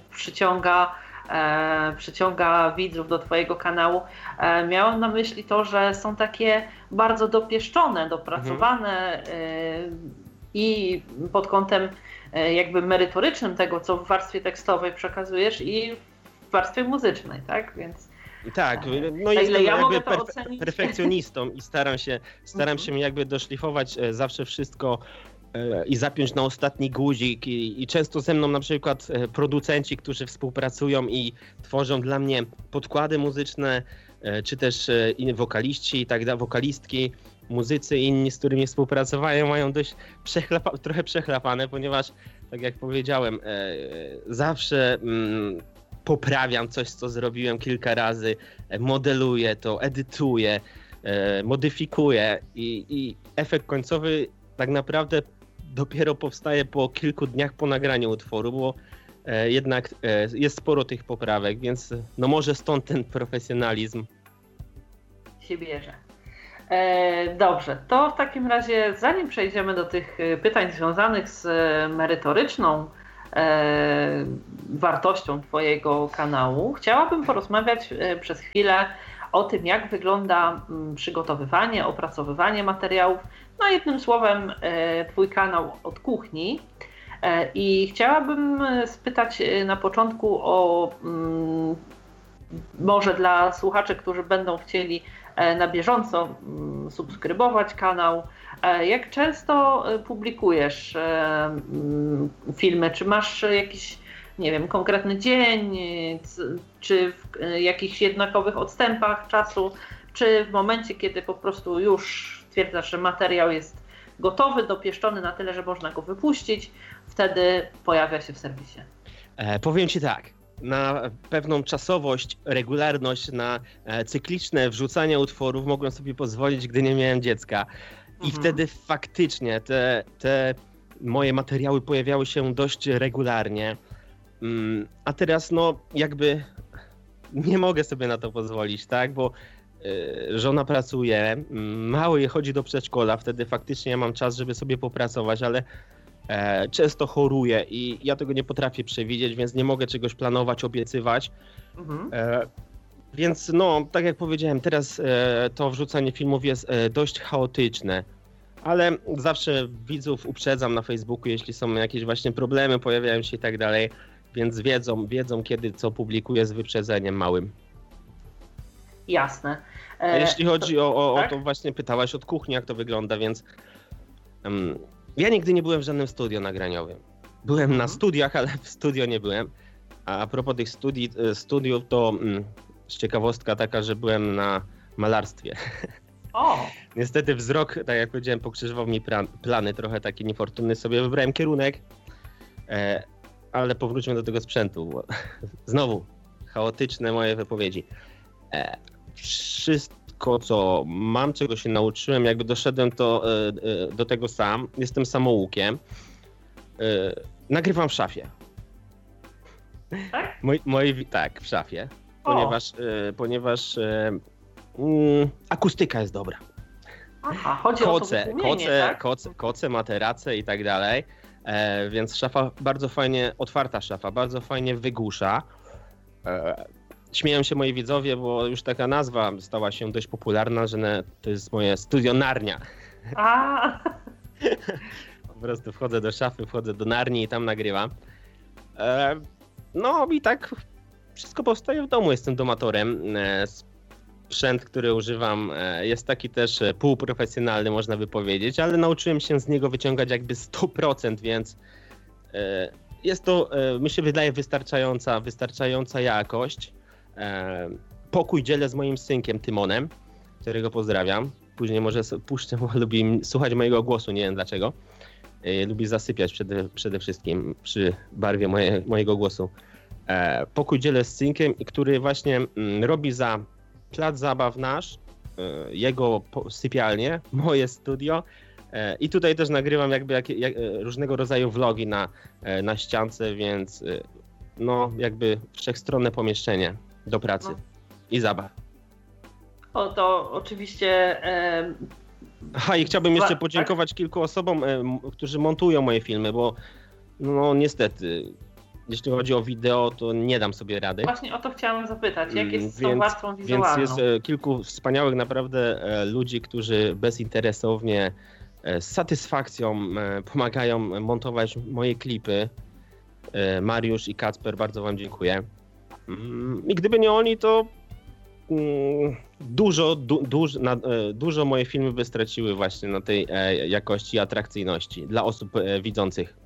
Speaker 6: przyciąga widzów do twojego kanału, miałam na myśli to, że są takie bardzo dopieszczone, dopracowane i pod kątem jakby merytorycznym tego, co w warstwie tekstowej przekazujesz i w warstwie muzycznej, tak? Więc
Speaker 7: tak, no jestem jakby perfekcjonistą i staram się jakby doszlifować zawsze wszystko i zapiąć na ostatni guzik i często ze mną na przykład producenci, którzy współpracują i tworzą dla mnie podkłady muzyczne, czy też inni wokaliści i tak dalej, wokalistki, muzycy inni, z którymi współpracowają, mają dość trochę przechlapane, ponieważ tak jak powiedziałem, zawsze poprawiam coś, co zrobiłem kilka razy, modeluję to, edytuję, modyfikuję i efekt końcowy tak naprawdę dopiero powstaje po kilku dniach po nagraniu utworu, bo jednak jest sporo tych poprawek, więc no może stąd ten profesjonalizm.
Speaker 6: się bierze. Dobrze, to w takim razie zanim przejdziemy do tych pytań związanych z merytoryczną wartością Twojego kanału, chciałabym porozmawiać przez chwilę o tym, jak wygląda przygotowywanie, opracowywanie materiałów. No jednym słowem Twój kanał od kuchni. I chciałabym spytać na początku o może dla słuchaczy, którzy będą chcieli na bieżąco subskrybować kanał, jak często publikujesz filmy? Czy masz jakiś, nie wiem, konkretny dzień, czy w jakichś jednakowych odstępach czasu, czy w momencie, kiedy po prostu już stwierdzasz, że materiał jest gotowy, dopieszczony na tyle, że można go wypuścić, wtedy pojawia się w serwisie?
Speaker 7: Powiem Ci tak, na pewną czasowość, regularność, na cykliczne wrzucanie utworów mogłem sobie pozwolić, gdy nie miałem dziecka. I wtedy faktycznie te moje materiały pojawiały się dość regularnie. A teraz no jakby nie mogę sobie na to pozwolić, tak? Bo żona pracuje, mały chodzi do przedszkola, wtedy faktycznie ja mam czas, żeby sobie popracować, ale często choruję i ja tego nie potrafię przewidzieć, więc nie mogę czegoś planować, obiecywać. Więc no, tak jak powiedziałem, teraz to wrzucanie filmów jest dość chaotyczne, ale zawsze widzów uprzedzam na Facebooku, jeśli są jakieś właśnie problemy, pojawiają się i tak dalej, więc wiedzą kiedy co publikuję z wyprzedzeniem małym.
Speaker 6: Jasne.
Speaker 7: A jeśli chodzi o to właśnie pytałaś od kuchni, jak to wygląda, więc ja nigdy nie byłem w żadnym studio nagraniowym. Byłem na studiach, ale w studio nie byłem. A propos tych studiów, to ciekawostka taka, że byłem na malarstwie.
Speaker 6: O!
Speaker 7: Niestety wzrok, tak jak powiedziałem, pokrzyżował mi plany, trochę taki niefortunny sobie wybrałem kierunek, ale powróćmy do tego sprzętu, bo znowu chaotyczne moje wypowiedzi. Wszystko, co mam, czego się nauczyłem, jakby doszedłem do tego sam. Jestem samoukiem. Nagrywam w szafie.
Speaker 6: Tak?
Speaker 7: Tak, w szafie. Ponieważ akustyka jest dobra.
Speaker 6: Aha, chodzi o to tak?
Speaker 7: Koce, materace i tak dalej. Więc szafa bardzo fajnie, otwarta szafa, bardzo fajnie wygłusza. Śmieją się moi widzowie, bo już taka nazwa stała się dość popularna, że to jest moje studio Narnia. Po prostu wchodzę do szafy, wchodzę do Narni i tam nagrywam. No i tak wszystko powstaje w domu, jestem domatorem. Sprzęt, który używam, jest taki też półprofesjonalny, można by powiedzieć, ale nauczyłem się z niego wyciągać jakby 100%, więc jest to, mi się wydaje, wystarczająca jakość. Pokój dzielę z moim synkiem Tymonem, którego pozdrawiam. Później może puszczę, bo lubi słuchać mojego głosu, nie wiem dlaczego. Lubi zasypiać przede wszystkim przy barwie mojego głosu. Pokój dzielę z synkiem, który właśnie robi za plac zabaw nasz, jego sypialnię, moje studio. I tutaj też nagrywam jakby różnego rodzaju vlogi na ściance, więc no jakby wszechstronne pomieszczenie do pracy i zabaw.
Speaker 6: O, to oczywiście...
Speaker 7: I chciałbym jeszcze podziękować kilku osobom, którzy montują moje filmy, bo no niestety, jeśli chodzi o wideo, to nie dam sobie rady.
Speaker 6: Właśnie o to chciałam zapytać, jak jest z tą warstwą wizualną?
Speaker 7: Więc jest kilku wspaniałych naprawdę ludzi, którzy bezinteresownie, z satysfakcją pomagają montować moje klipy. Mariusz i Kacper, bardzo wam dziękuję. I gdyby nie oni, to dużo moje filmy by straciły właśnie na tej jakości i atrakcyjności dla osób widzących.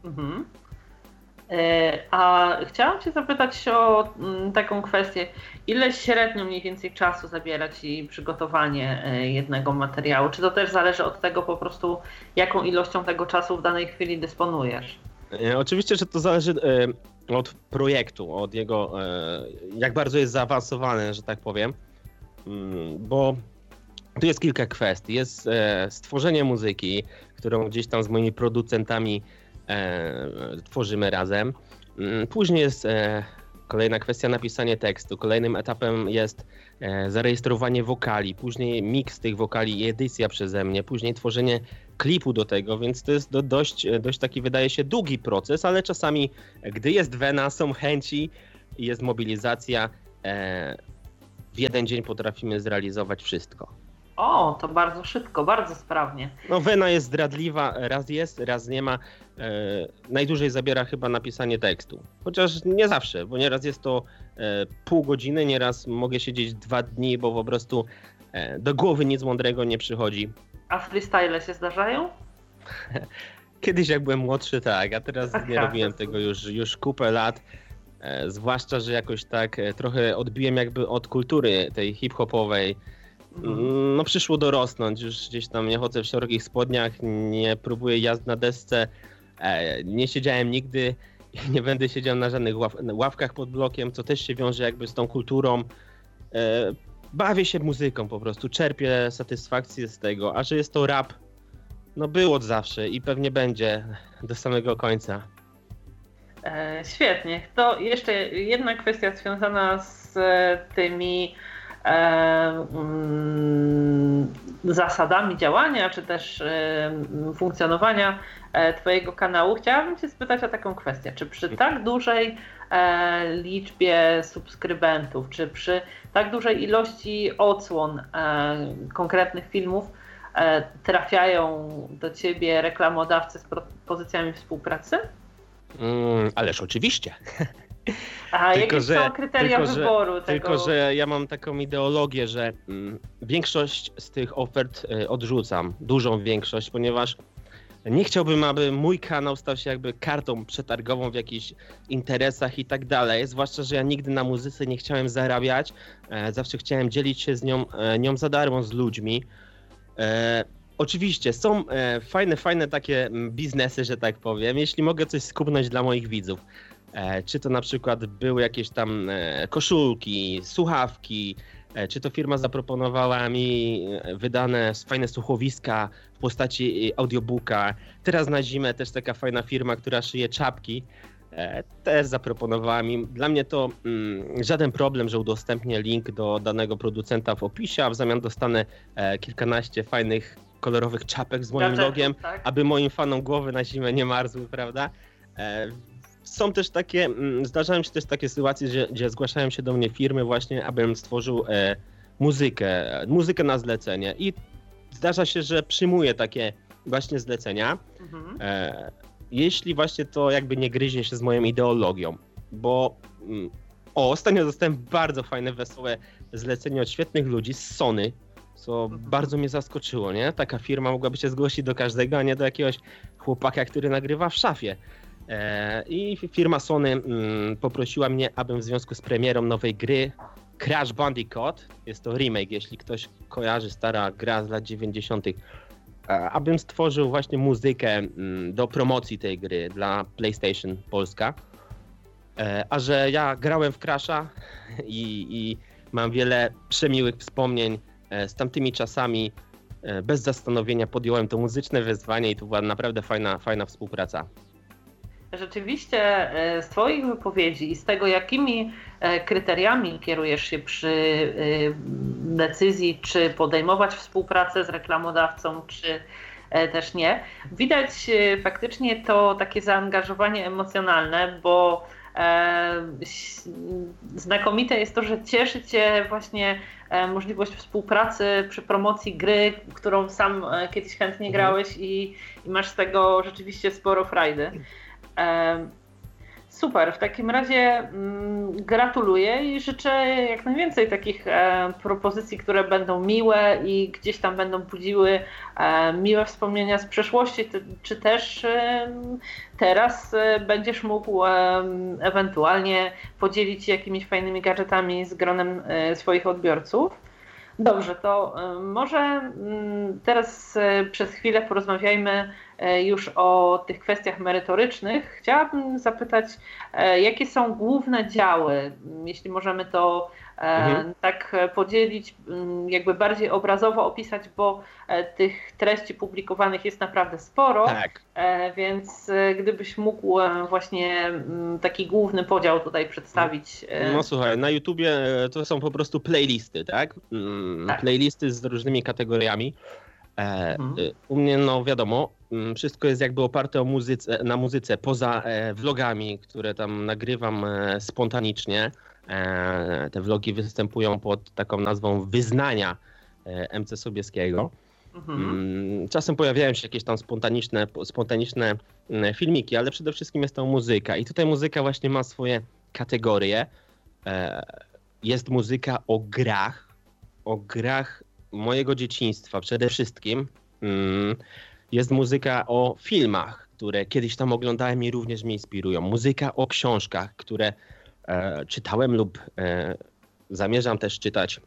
Speaker 6: A chciałam cię zapytać o taką kwestię, ile średnio mniej więcej czasu zabiera ci przygotowanie jednego materiału? Czy to też zależy od tego po prostu, jaką ilością tego czasu w danej chwili dysponujesz?
Speaker 7: Oczywiście, że to zależy od projektu, od jego, jak bardzo jest zaawansowany, że tak powiem, bo tu jest kilka kwestii. Jest stworzenie muzyki, którą gdzieś tam z moimi producentami tworzymy razem. Później jest Kolejna kwestia napisanie tekstu. Kolejnym etapem jest zarejestrowanie wokali, później miks tych wokali i edycja przeze mnie, później tworzenie klipu do tego, więc to jest dość taki, wydaje się, długi proces, ale czasami, gdy jest wena, są chęci i jest mobilizacja, w jeden dzień potrafimy zrealizować wszystko.
Speaker 6: O, to bardzo szybko, bardzo sprawnie.
Speaker 7: No, wena jest zdradliwa, raz jest, raz nie ma. Najdłużej zabiera chyba napisanie tekstu. Chociaż nie zawsze, bo nieraz jest to pół godziny, nieraz mogę siedzieć 2 dni, bo po prostu do głowy nic mądrego nie przychodzi.
Speaker 6: A freestyle się zdarzają?
Speaker 7: Kiedyś jak byłem młodszy, tak, a teraz nie robiłem tego już kupę lat. Zwłaszcza, że jakoś tak trochę odbiłem jakby od kultury tej hip-hopowej. No przyszło dorosnąć, już gdzieś tam nie chodzę w szerokich spodniach, nie próbuję jazd na desce, nie siedziałem nigdy i nie będę siedział na żadnych ławkach pod blokiem, co też się wiąże jakby z tą kulturą. Bawię się muzyką po prostu, czerpię satysfakcję z tego, a że jest to rap, no było od zawsze i pewnie będzie do samego końca.
Speaker 6: Świetnie. To jeszcze jedna kwestia związana z tymi zasadami działania, czy też funkcjonowania Twojego kanału. Chciałabym Cię spytać o taką kwestię. Czy przy tak dużej liczbie subskrybentów, czy przy tak dużej ilości odsłon konkretnych filmów trafiają do Ciebie reklamodawcy z propozycjami współpracy?
Speaker 7: Ależ oczywiście.
Speaker 6: A jakie są kryteria wyboru tego?
Speaker 7: Tylko, że ja mam taką ideologię, że większość z tych ofert odrzucam, dużą większość, ponieważ nie chciałbym, aby mój kanał stał się jakby kartą przetargową w jakichś interesach i tak dalej, zwłaszcza, że ja nigdy na muzyce nie chciałem zarabiać, zawsze chciałem dzielić się z nią za darmo z ludźmi. Oczywiście są fajne takie biznesy, że tak powiem, jeśli mogę coś skubnąć dla moich widzów. Czy to na przykład były jakieś tam koszulki, słuchawki, czy to firma zaproponowała mi wydane fajne słuchowiska w postaci audiobooka. Teraz na zimę też taka fajna firma, która szyje czapki, też zaproponowała mi. Dla mnie to żaden problem, że udostępnię link do danego producenta w opisie, a w zamian dostanę kilkanaście fajnych, kolorowych czapek z moim logiem, tak? Aby moim fanom głowy na zimę nie marzły, prawda? Są też takie, zdarzają się też takie sytuacje, gdzie zgłaszają się do mnie firmy właśnie, abym stworzył muzykę na zlecenie i zdarza się, że przyjmuję takie właśnie zlecenia, jeśli właśnie to jakby nie gryzie się z moją ideologią, bo ostatnio dostałem bardzo fajne, wesołe zlecenie od świetnych ludzi z Sony, co bardzo mnie zaskoczyło, nie? Taka firma mogłaby się zgłosić do każdego, a nie do jakiegoś chłopaka, który nagrywa w szafie. I firma Sony poprosiła mnie, abym w związku z premierą nowej gry Crash Bandicoot, jest to remake, jeśli ktoś kojarzy, stara gra z lat 90., abym stworzył właśnie muzykę do promocji tej gry dla PlayStation Polska. A że ja grałem w Crasha i mam wiele przemiłych wspomnień z tamtymi czasami, bez zastanowienia podjąłem to muzyczne wyzwanie i to była naprawdę fajna współpraca.
Speaker 6: Rzeczywiście z Twoich wypowiedzi i z tego, jakimi kryteriami kierujesz się przy decyzji, czy podejmować współpracę z reklamodawcą, czy też nie, widać faktycznie to takie zaangażowanie emocjonalne, bo znakomite jest to, że cieszy Cię właśnie możliwość współpracy przy promocji gry, którą sam kiedyś chętnie grałeś i masz z tego rzeczywiście sporo frajdy. Super, w takim razie gratuluję i życzę jak najwięcej takich propozycji, które będą miłe i gdzieś tam będą budziły miłe wspomnienia z przeszłości, czy też teraz będziesz mógł ewentualnie podzielić się jakimiś fajnymi gadżetami z gronem swoich odbiorców. Dobrze, to może teraz przez chwilę porozmawiajmy już o tych kwestiach merytorycznych, chciałabym zapytać, jakie są główne działy, jeśli możemy to tak podzielić, jakby bardziej obrazowo opisać, bo tych treści publikowanych jest naprawdę sporo, tak. Więc gdybyś mógł właśnie taki główny podział tutaj przedstawić.
Speaker 7: No słuchaj, na YouTubie to są po prostu playlisty, tak? Tak. Playlisty z różnymi kategoriami. U mnie, no wiadomo, wszystko jest jakby oparte na muzyce, poza vlogami, które tam nagrywam spontanicznie. Te vlogi występują pod taką nazwą Wyznania MC Sobieskiego. Czasem pojawiają się jakieś tam spontaniczne filmiki, ale przede wszystkim jest to muzyka. I tutaj muzyka właśnie ma swoje kategorie. Jest muzyka o grach mojego dzieciństwa przede wszystkim. Jest muzyka o filmach, które kiedyś tam oglądałem i również mnie inspirują. Muzyka o książkach, które czytałem lub zamierzam też czytać.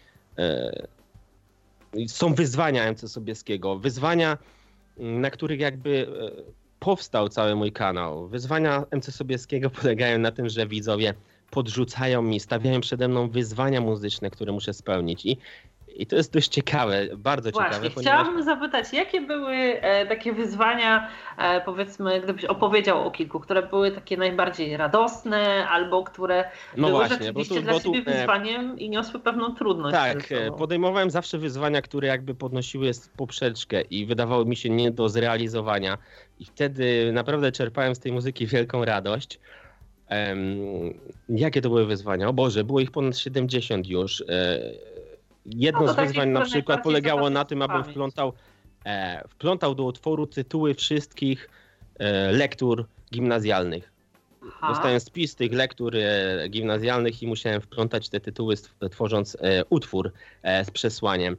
Speaker 7: Są wyzwania MC Sobieskiego. Wyzwania, na których jakby powstał cały mój kanał. Wyzwania MC Sobieskiego polegają na tym, że widzowie podrzucają mi, stawiają przede mną wyzwania muzyczne, które muszę spełnić. I to jest dość ciekawe, bardzo ciekawe.
Speaker 6: Właśnie, chciałabym zapytać, jakie były takie wyzwania, powiedzmy, gdybyś opowiedział o kilku, które były takie najbardziej radosne, albo które były rzeczywiście dla ciebie wyzwaniem i niosły pewną trudność.
Speaker 7: Tak, podejmowałem zawsze wyzwania, które jakby podnosiły poprzeczkę i wydawały mi się nie do zrealizowania. I wtedy naprawdę czerpałem z tej muzyki wielką radość. Jakie to były wyzwania? O Boże, było ich ponad 70 już. Jedno z wyzwań na przykład polegało na tym, abym wplątał do utworu tytuły wszystkich lektur gimnazjalnych. Dostałem spis tych lektur gimnazjalnych i musiałem wplątać te tytuły, tworząc utwór z przesłaniem.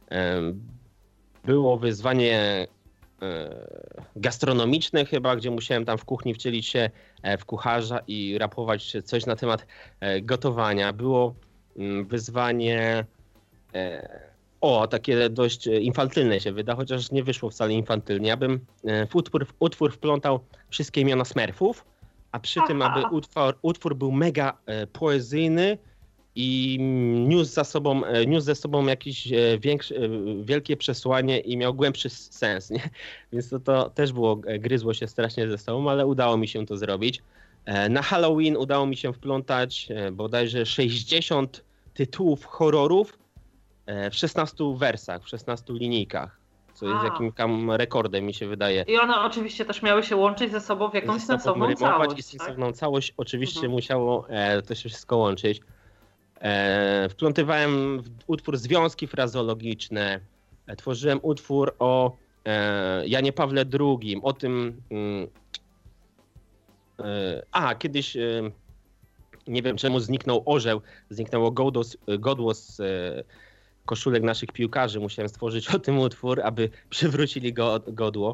Speaker 7: Było wyzwanie gastronomiczne chyba, gdzie musiałem tam w kuchni wcielić się w kucharza i rapować coś na temat gotowania. Było wyzwanie takie dość infantylne się wyda, chociaż nie wyszło wcale infantylnie. Ja bym w utwór wplątał wszystkie imiona Smurfów, a przy tym, aby utwór był mega poezyjny i niósł ze sobą jakieś wielkie przesłanie i miał głębszy sens, nie? Więc to też gryzło się strasznie ze sobą, ale udało mi się to zrobić. Na Halloween udało mi się wplątać bodajże 60 tytułów horrorów w 16 wersach, w 16 linijkach, co jest jakimś tam rekordem, mi się wydaje.
Speaker 6: I one oczywiście też miały się łączyć ze sobą w jakąś sensowną całość.
Speaker 7: I sensowną całość oczywiście musiało to się wszystko łączyć. Wplątywałem w utwór związki frazologiczne, tworzyłem utwór o Janie Pawle II, o tym... kiedyś... Nie wiem, czemu zniknął orzeł, zniknęło godło z koszulek naszych piłkarzy. Musiałem stworzyć o tym utwór, aby przywrócili godło.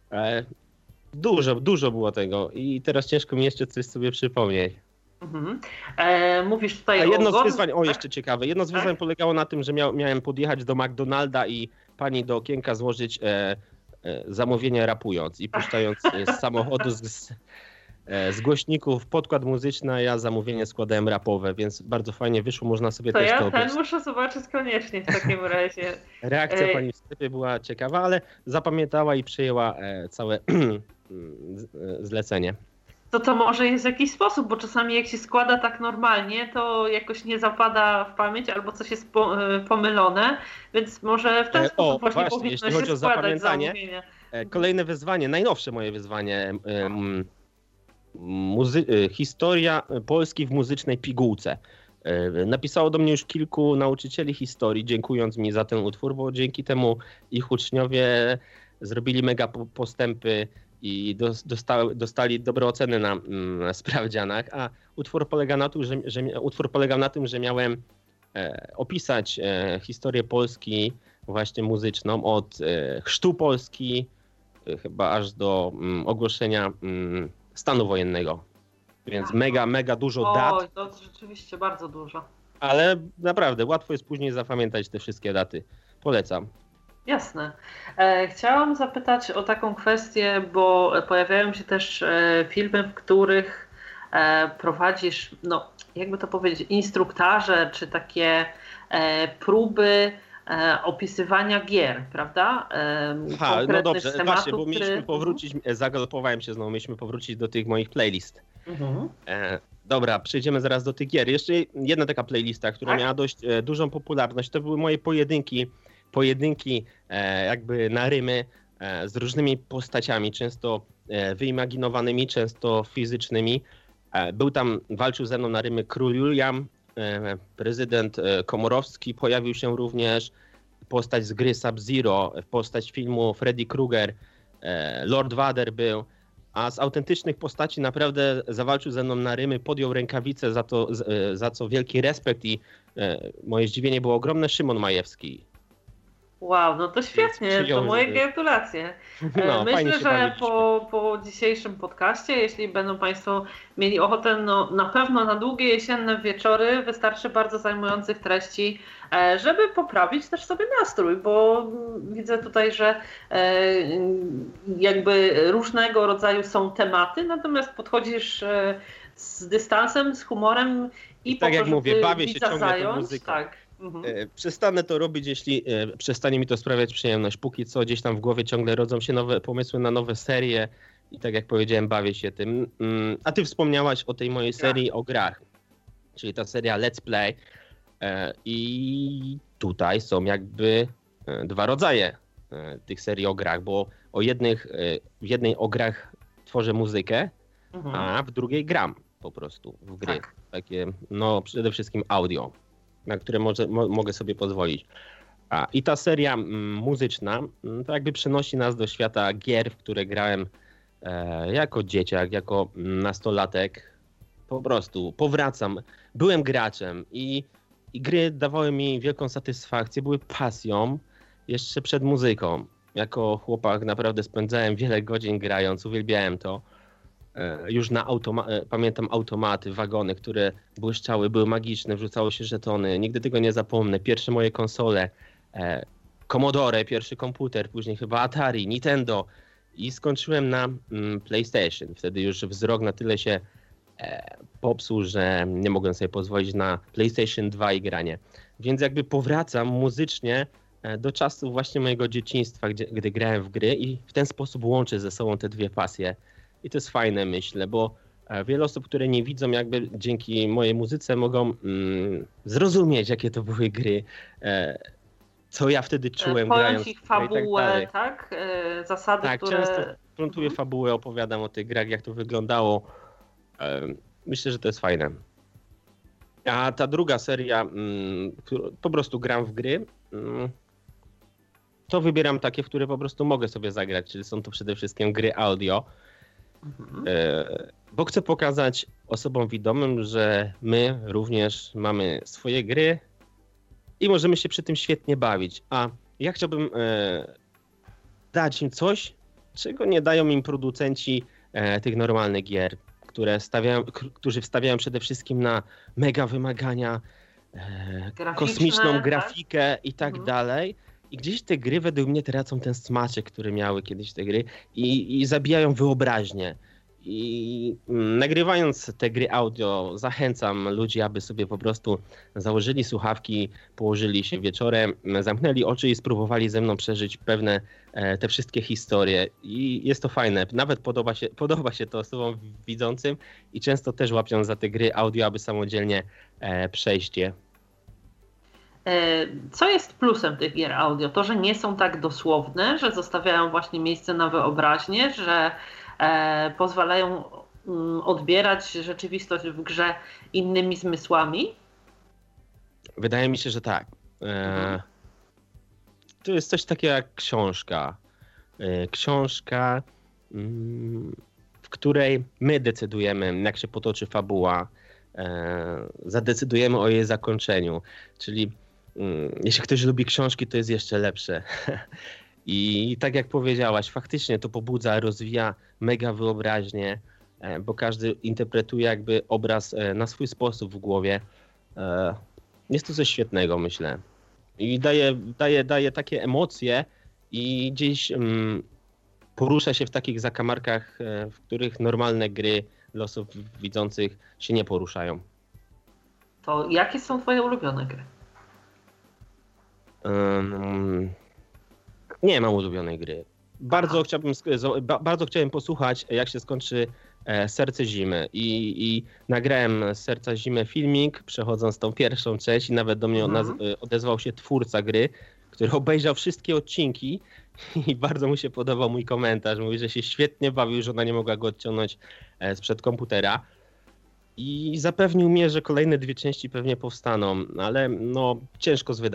Speaker 7: Dużo było tego i teraz ciężko mi jeszcze coś sobie przypomnieć.
Speaker 6: Mówisz tutaj
Speaker 7: jedno z wyzwań, jeszcze ciekawe, jedno z wyzwań polegało na tym, że miałem podjechać do McDonalda i pani do okienka złożyć zamówienie rapując i puszczając z samochodu z głośników podkład muzyczny, a ja zamówienie składałem rapowe, więc bardzo fajnie wyszło, można sobie też to obejrzeć.
Speaker 6: Ten muszę zobaczyć koniecznie w takim razie.
Speaker 7: Reakcja pani w sklepie była ciekawa, ale zapamiętała i przyjęła całe zlecenie.
Speaker 6: To może jest jakiś sposób, bo czasami jak się składa tak normalnie, to jakoś nie zapada w pamięć albo coś jest pomylone, więc może w ten sposób właśnie powinno
Speaker 7: jeśli chodzi
Speaker 6: się
Speaker 7: o zapamiętanie,
Speaker 6: zamówienie.
Speaker 7: Kolejne wyzwanie, najnowsze moje wyzwanie, historia Polski w muzycznej pigułce. Napisało do mnie już kilku nauczycieli historii, dziękując mi za ten utwór, bo dzięki temu ich uczniowie zrobili mega postępy i dostali dobre oceny na sprawdzianach, a utwór polegał na tym, że miałem opisać historię Polski właśnie muzyczną od chrztu Polski chyba aż do ogłoszenia stanu wojennego. Więc mega dużo dat.
Speaker 6: To rzeczywiście bardzo dużo.
Speaker 7: Ale naprawdę łatwo jest później zapamiętać te wszystkie daty. Polecam.
Speaker 6: Jasne. Chciałam zapytać o taką kwestię, bo pojawiają się też filmy, w których prowadzisz, no jakby to powiedzieć, instruktaże, czy takie próby opisywania gier, prawda?
Speaker 7: No dobrze, tematu, właśnie, bo mieliśmy powrócić, zagalopowałem się znowu, mieliśmy powrócić do tych moich playlist. Dobra, przejdziemy zaraz do tych gier. Jeszcze jedna taka playlista, która miała dość dużą popularność, to były moje pojedynki jakby na rymy z różnymi postaciami, często wyimaginowanymi, często fizycznymi. Walczył ze mną na rymy Król Julian, prezydent Komorowski, pojawił się również postać z gry Sub-Zero, postać filmu Freddy Krueger, Lord Vader był, a z autentycznych postaci naprawdę zawalczył ze mną na rymy, podjął rękawice, za co wielki respekt i moje zdziwienie było ogromne, Szymon Majewski.
Speaker 6: Wow, no to świetnie, to moje gratulacje. No, myślę, że po dzisiejszym podcaście, jeśli będą Państwo mieli ochotę, no na pewno na długie jesienne wieczory wystarczy bardzo zajmujących treści, żeby poprawić też sobie nastrój, bo widzę tutaj, że jakby różnego rodzaju są tematy, natomiast podchodzisz z dystansem, z humorem i
Speaker 7: tak jak mówię, bawię się ciągle tą muzyką.
Speaker 6: Tak.
Speaker 7: Przestanę to robić, jeśli przestanie mi to sprawiać przyjemność. Póki co gdzieś tam w głowie ciągle rodzą się nowe pomysły na nowe serie i tak jak powiedziałem, bawię się tym. A ty wspomniałaś o tej mojej serii o grach, czyli ta seria Let's Play i tutaj są jakby dwa rodzaje tych serii o grach, bo w jednej o grach tworzę muzykę, a w drugiej gram po prostu w gry. Tak. Takie, no przede wszystkim audio, na które mogę sobie pozwolić. I ta seria muzyczna to jakby przenosi nas do świata gier, w które grałem jako dzieciak, jako nastolatek. Po prostu powracam. Byłem graczem i gry dawały mi wielką satysfakcję, były pasją jeszcze przed muzyką. Jako chłopak naprawdę spędzałem wiele godzin grając, uwielbiałem to. Już pamiętam automaty, wagony, które błyszczały, były magiczne, wrzucało się żetony. Nigdy tego nie zapomnę. Pierwsze moje konsole, Commodore, pierwszy komputer, później chyba Atari, Nintendo i skończyłem na PlayStation. Wtedy już wzrok na tyle się popsuł, że nie mogłem sobie pozwolić na PlayStation 2 i granie. Więc jakby powracam muzycznie do czasu właśnie mojego dzieciństwa, gdy grałem w gry i w ten sposób łączę ze sobą te dwie pasje. I to jest fajne, myślę, bo wiele osób, które nie widzą, jakby dzięki mojej muzyce mogą zrozumieć, jakie to były gry, co ja wtedy czułem grając.
Speaker 6: Ich fabułę, tak? Zasady,
Speaker 7: tak,
Speaker 6: które...
Speaker 7: często frontuję fabułę, opowiadam o tych grach, jak to wyglądało. Myślę, że to jest fajne. A ta druga seria, po prostu gram w gry, to wybieram takie, w które po prostu mogę sobie zagrać, czyli są to przede wszystkim gry audio. Bo chcę pokazać osobom widomym, że my również mamy swoje gry i możemy się przy tym świetnie bawić. A ja chciałbym dać im coś, czego nie dają im producenci tych normalnych gier, którzy wstawiają przede wszystkim na mega wymagania, kosmiczną grafikę i tak dalej. I gdzieś te gry według mnie tracą ten smaczek, który miały kiedyś te gry i zabijają wyobraźnię. I nagrywając te gry audio zachęcam ludzi, aby sobie po prostu założyli słuchawki, położyli się wieczorem, zamknęli oczy i spróbowali ze mną przeżyć pewne te wszystkie historie. I jest to fajne. Nawet podoba się to osobom widzącym i często też łapią za te gry audio, aby samodzielnie przejść je.
Speaker 6: Co jest plusem tych gier audio? To, że nie są tak dosłowne, że zostawiają właśnie miejsce na wyobraźnię, że pozwalają odbierać rzeczywistość w grze innymi zmysłami?
Speaker 7: Wydaje mi się, że tak. To jest coś takiego jak książka. Książka, w której my decydujemy, jak się potoczy fabuła, zadecydujemy o jej zakończeniu. Czyli jeśli ktoś lubi książki, to jest jeszcze lepsze. I tak jak powiedziałaś, faktycznie to pobudza, rozwija mega wyobraźnię, bo każdy interpretuje jakby obraz na swój sposób w głowie. Jest to coś świetnego, myślę. I daje takie emocje i gdzieś porusza się w takich zakamarkach, w których normalne gry dla osób widzących się nie poruszają.
Speaker 6: To jakie są twoje ulubione gry?
Speaker 7: Nie mam ulubionej gry. Bardzo chciałem posłuchać, jak się skończy Serce Zimy i nagrałem z Serca Zimy filmik, przechodząc tą pierwszą część i nawet do mnie odezwał się twórca gry, który obejrzał wszystkie odcinki i bardzo mu się podobał mój komentarz. Mówi, że się świetnie bawił, że ona nie mogła go odciągnąć sprzed komputera. I zapewnił mnie, że kolejne 2 części pewnie powstaną, ale no ciężko z wydaniem.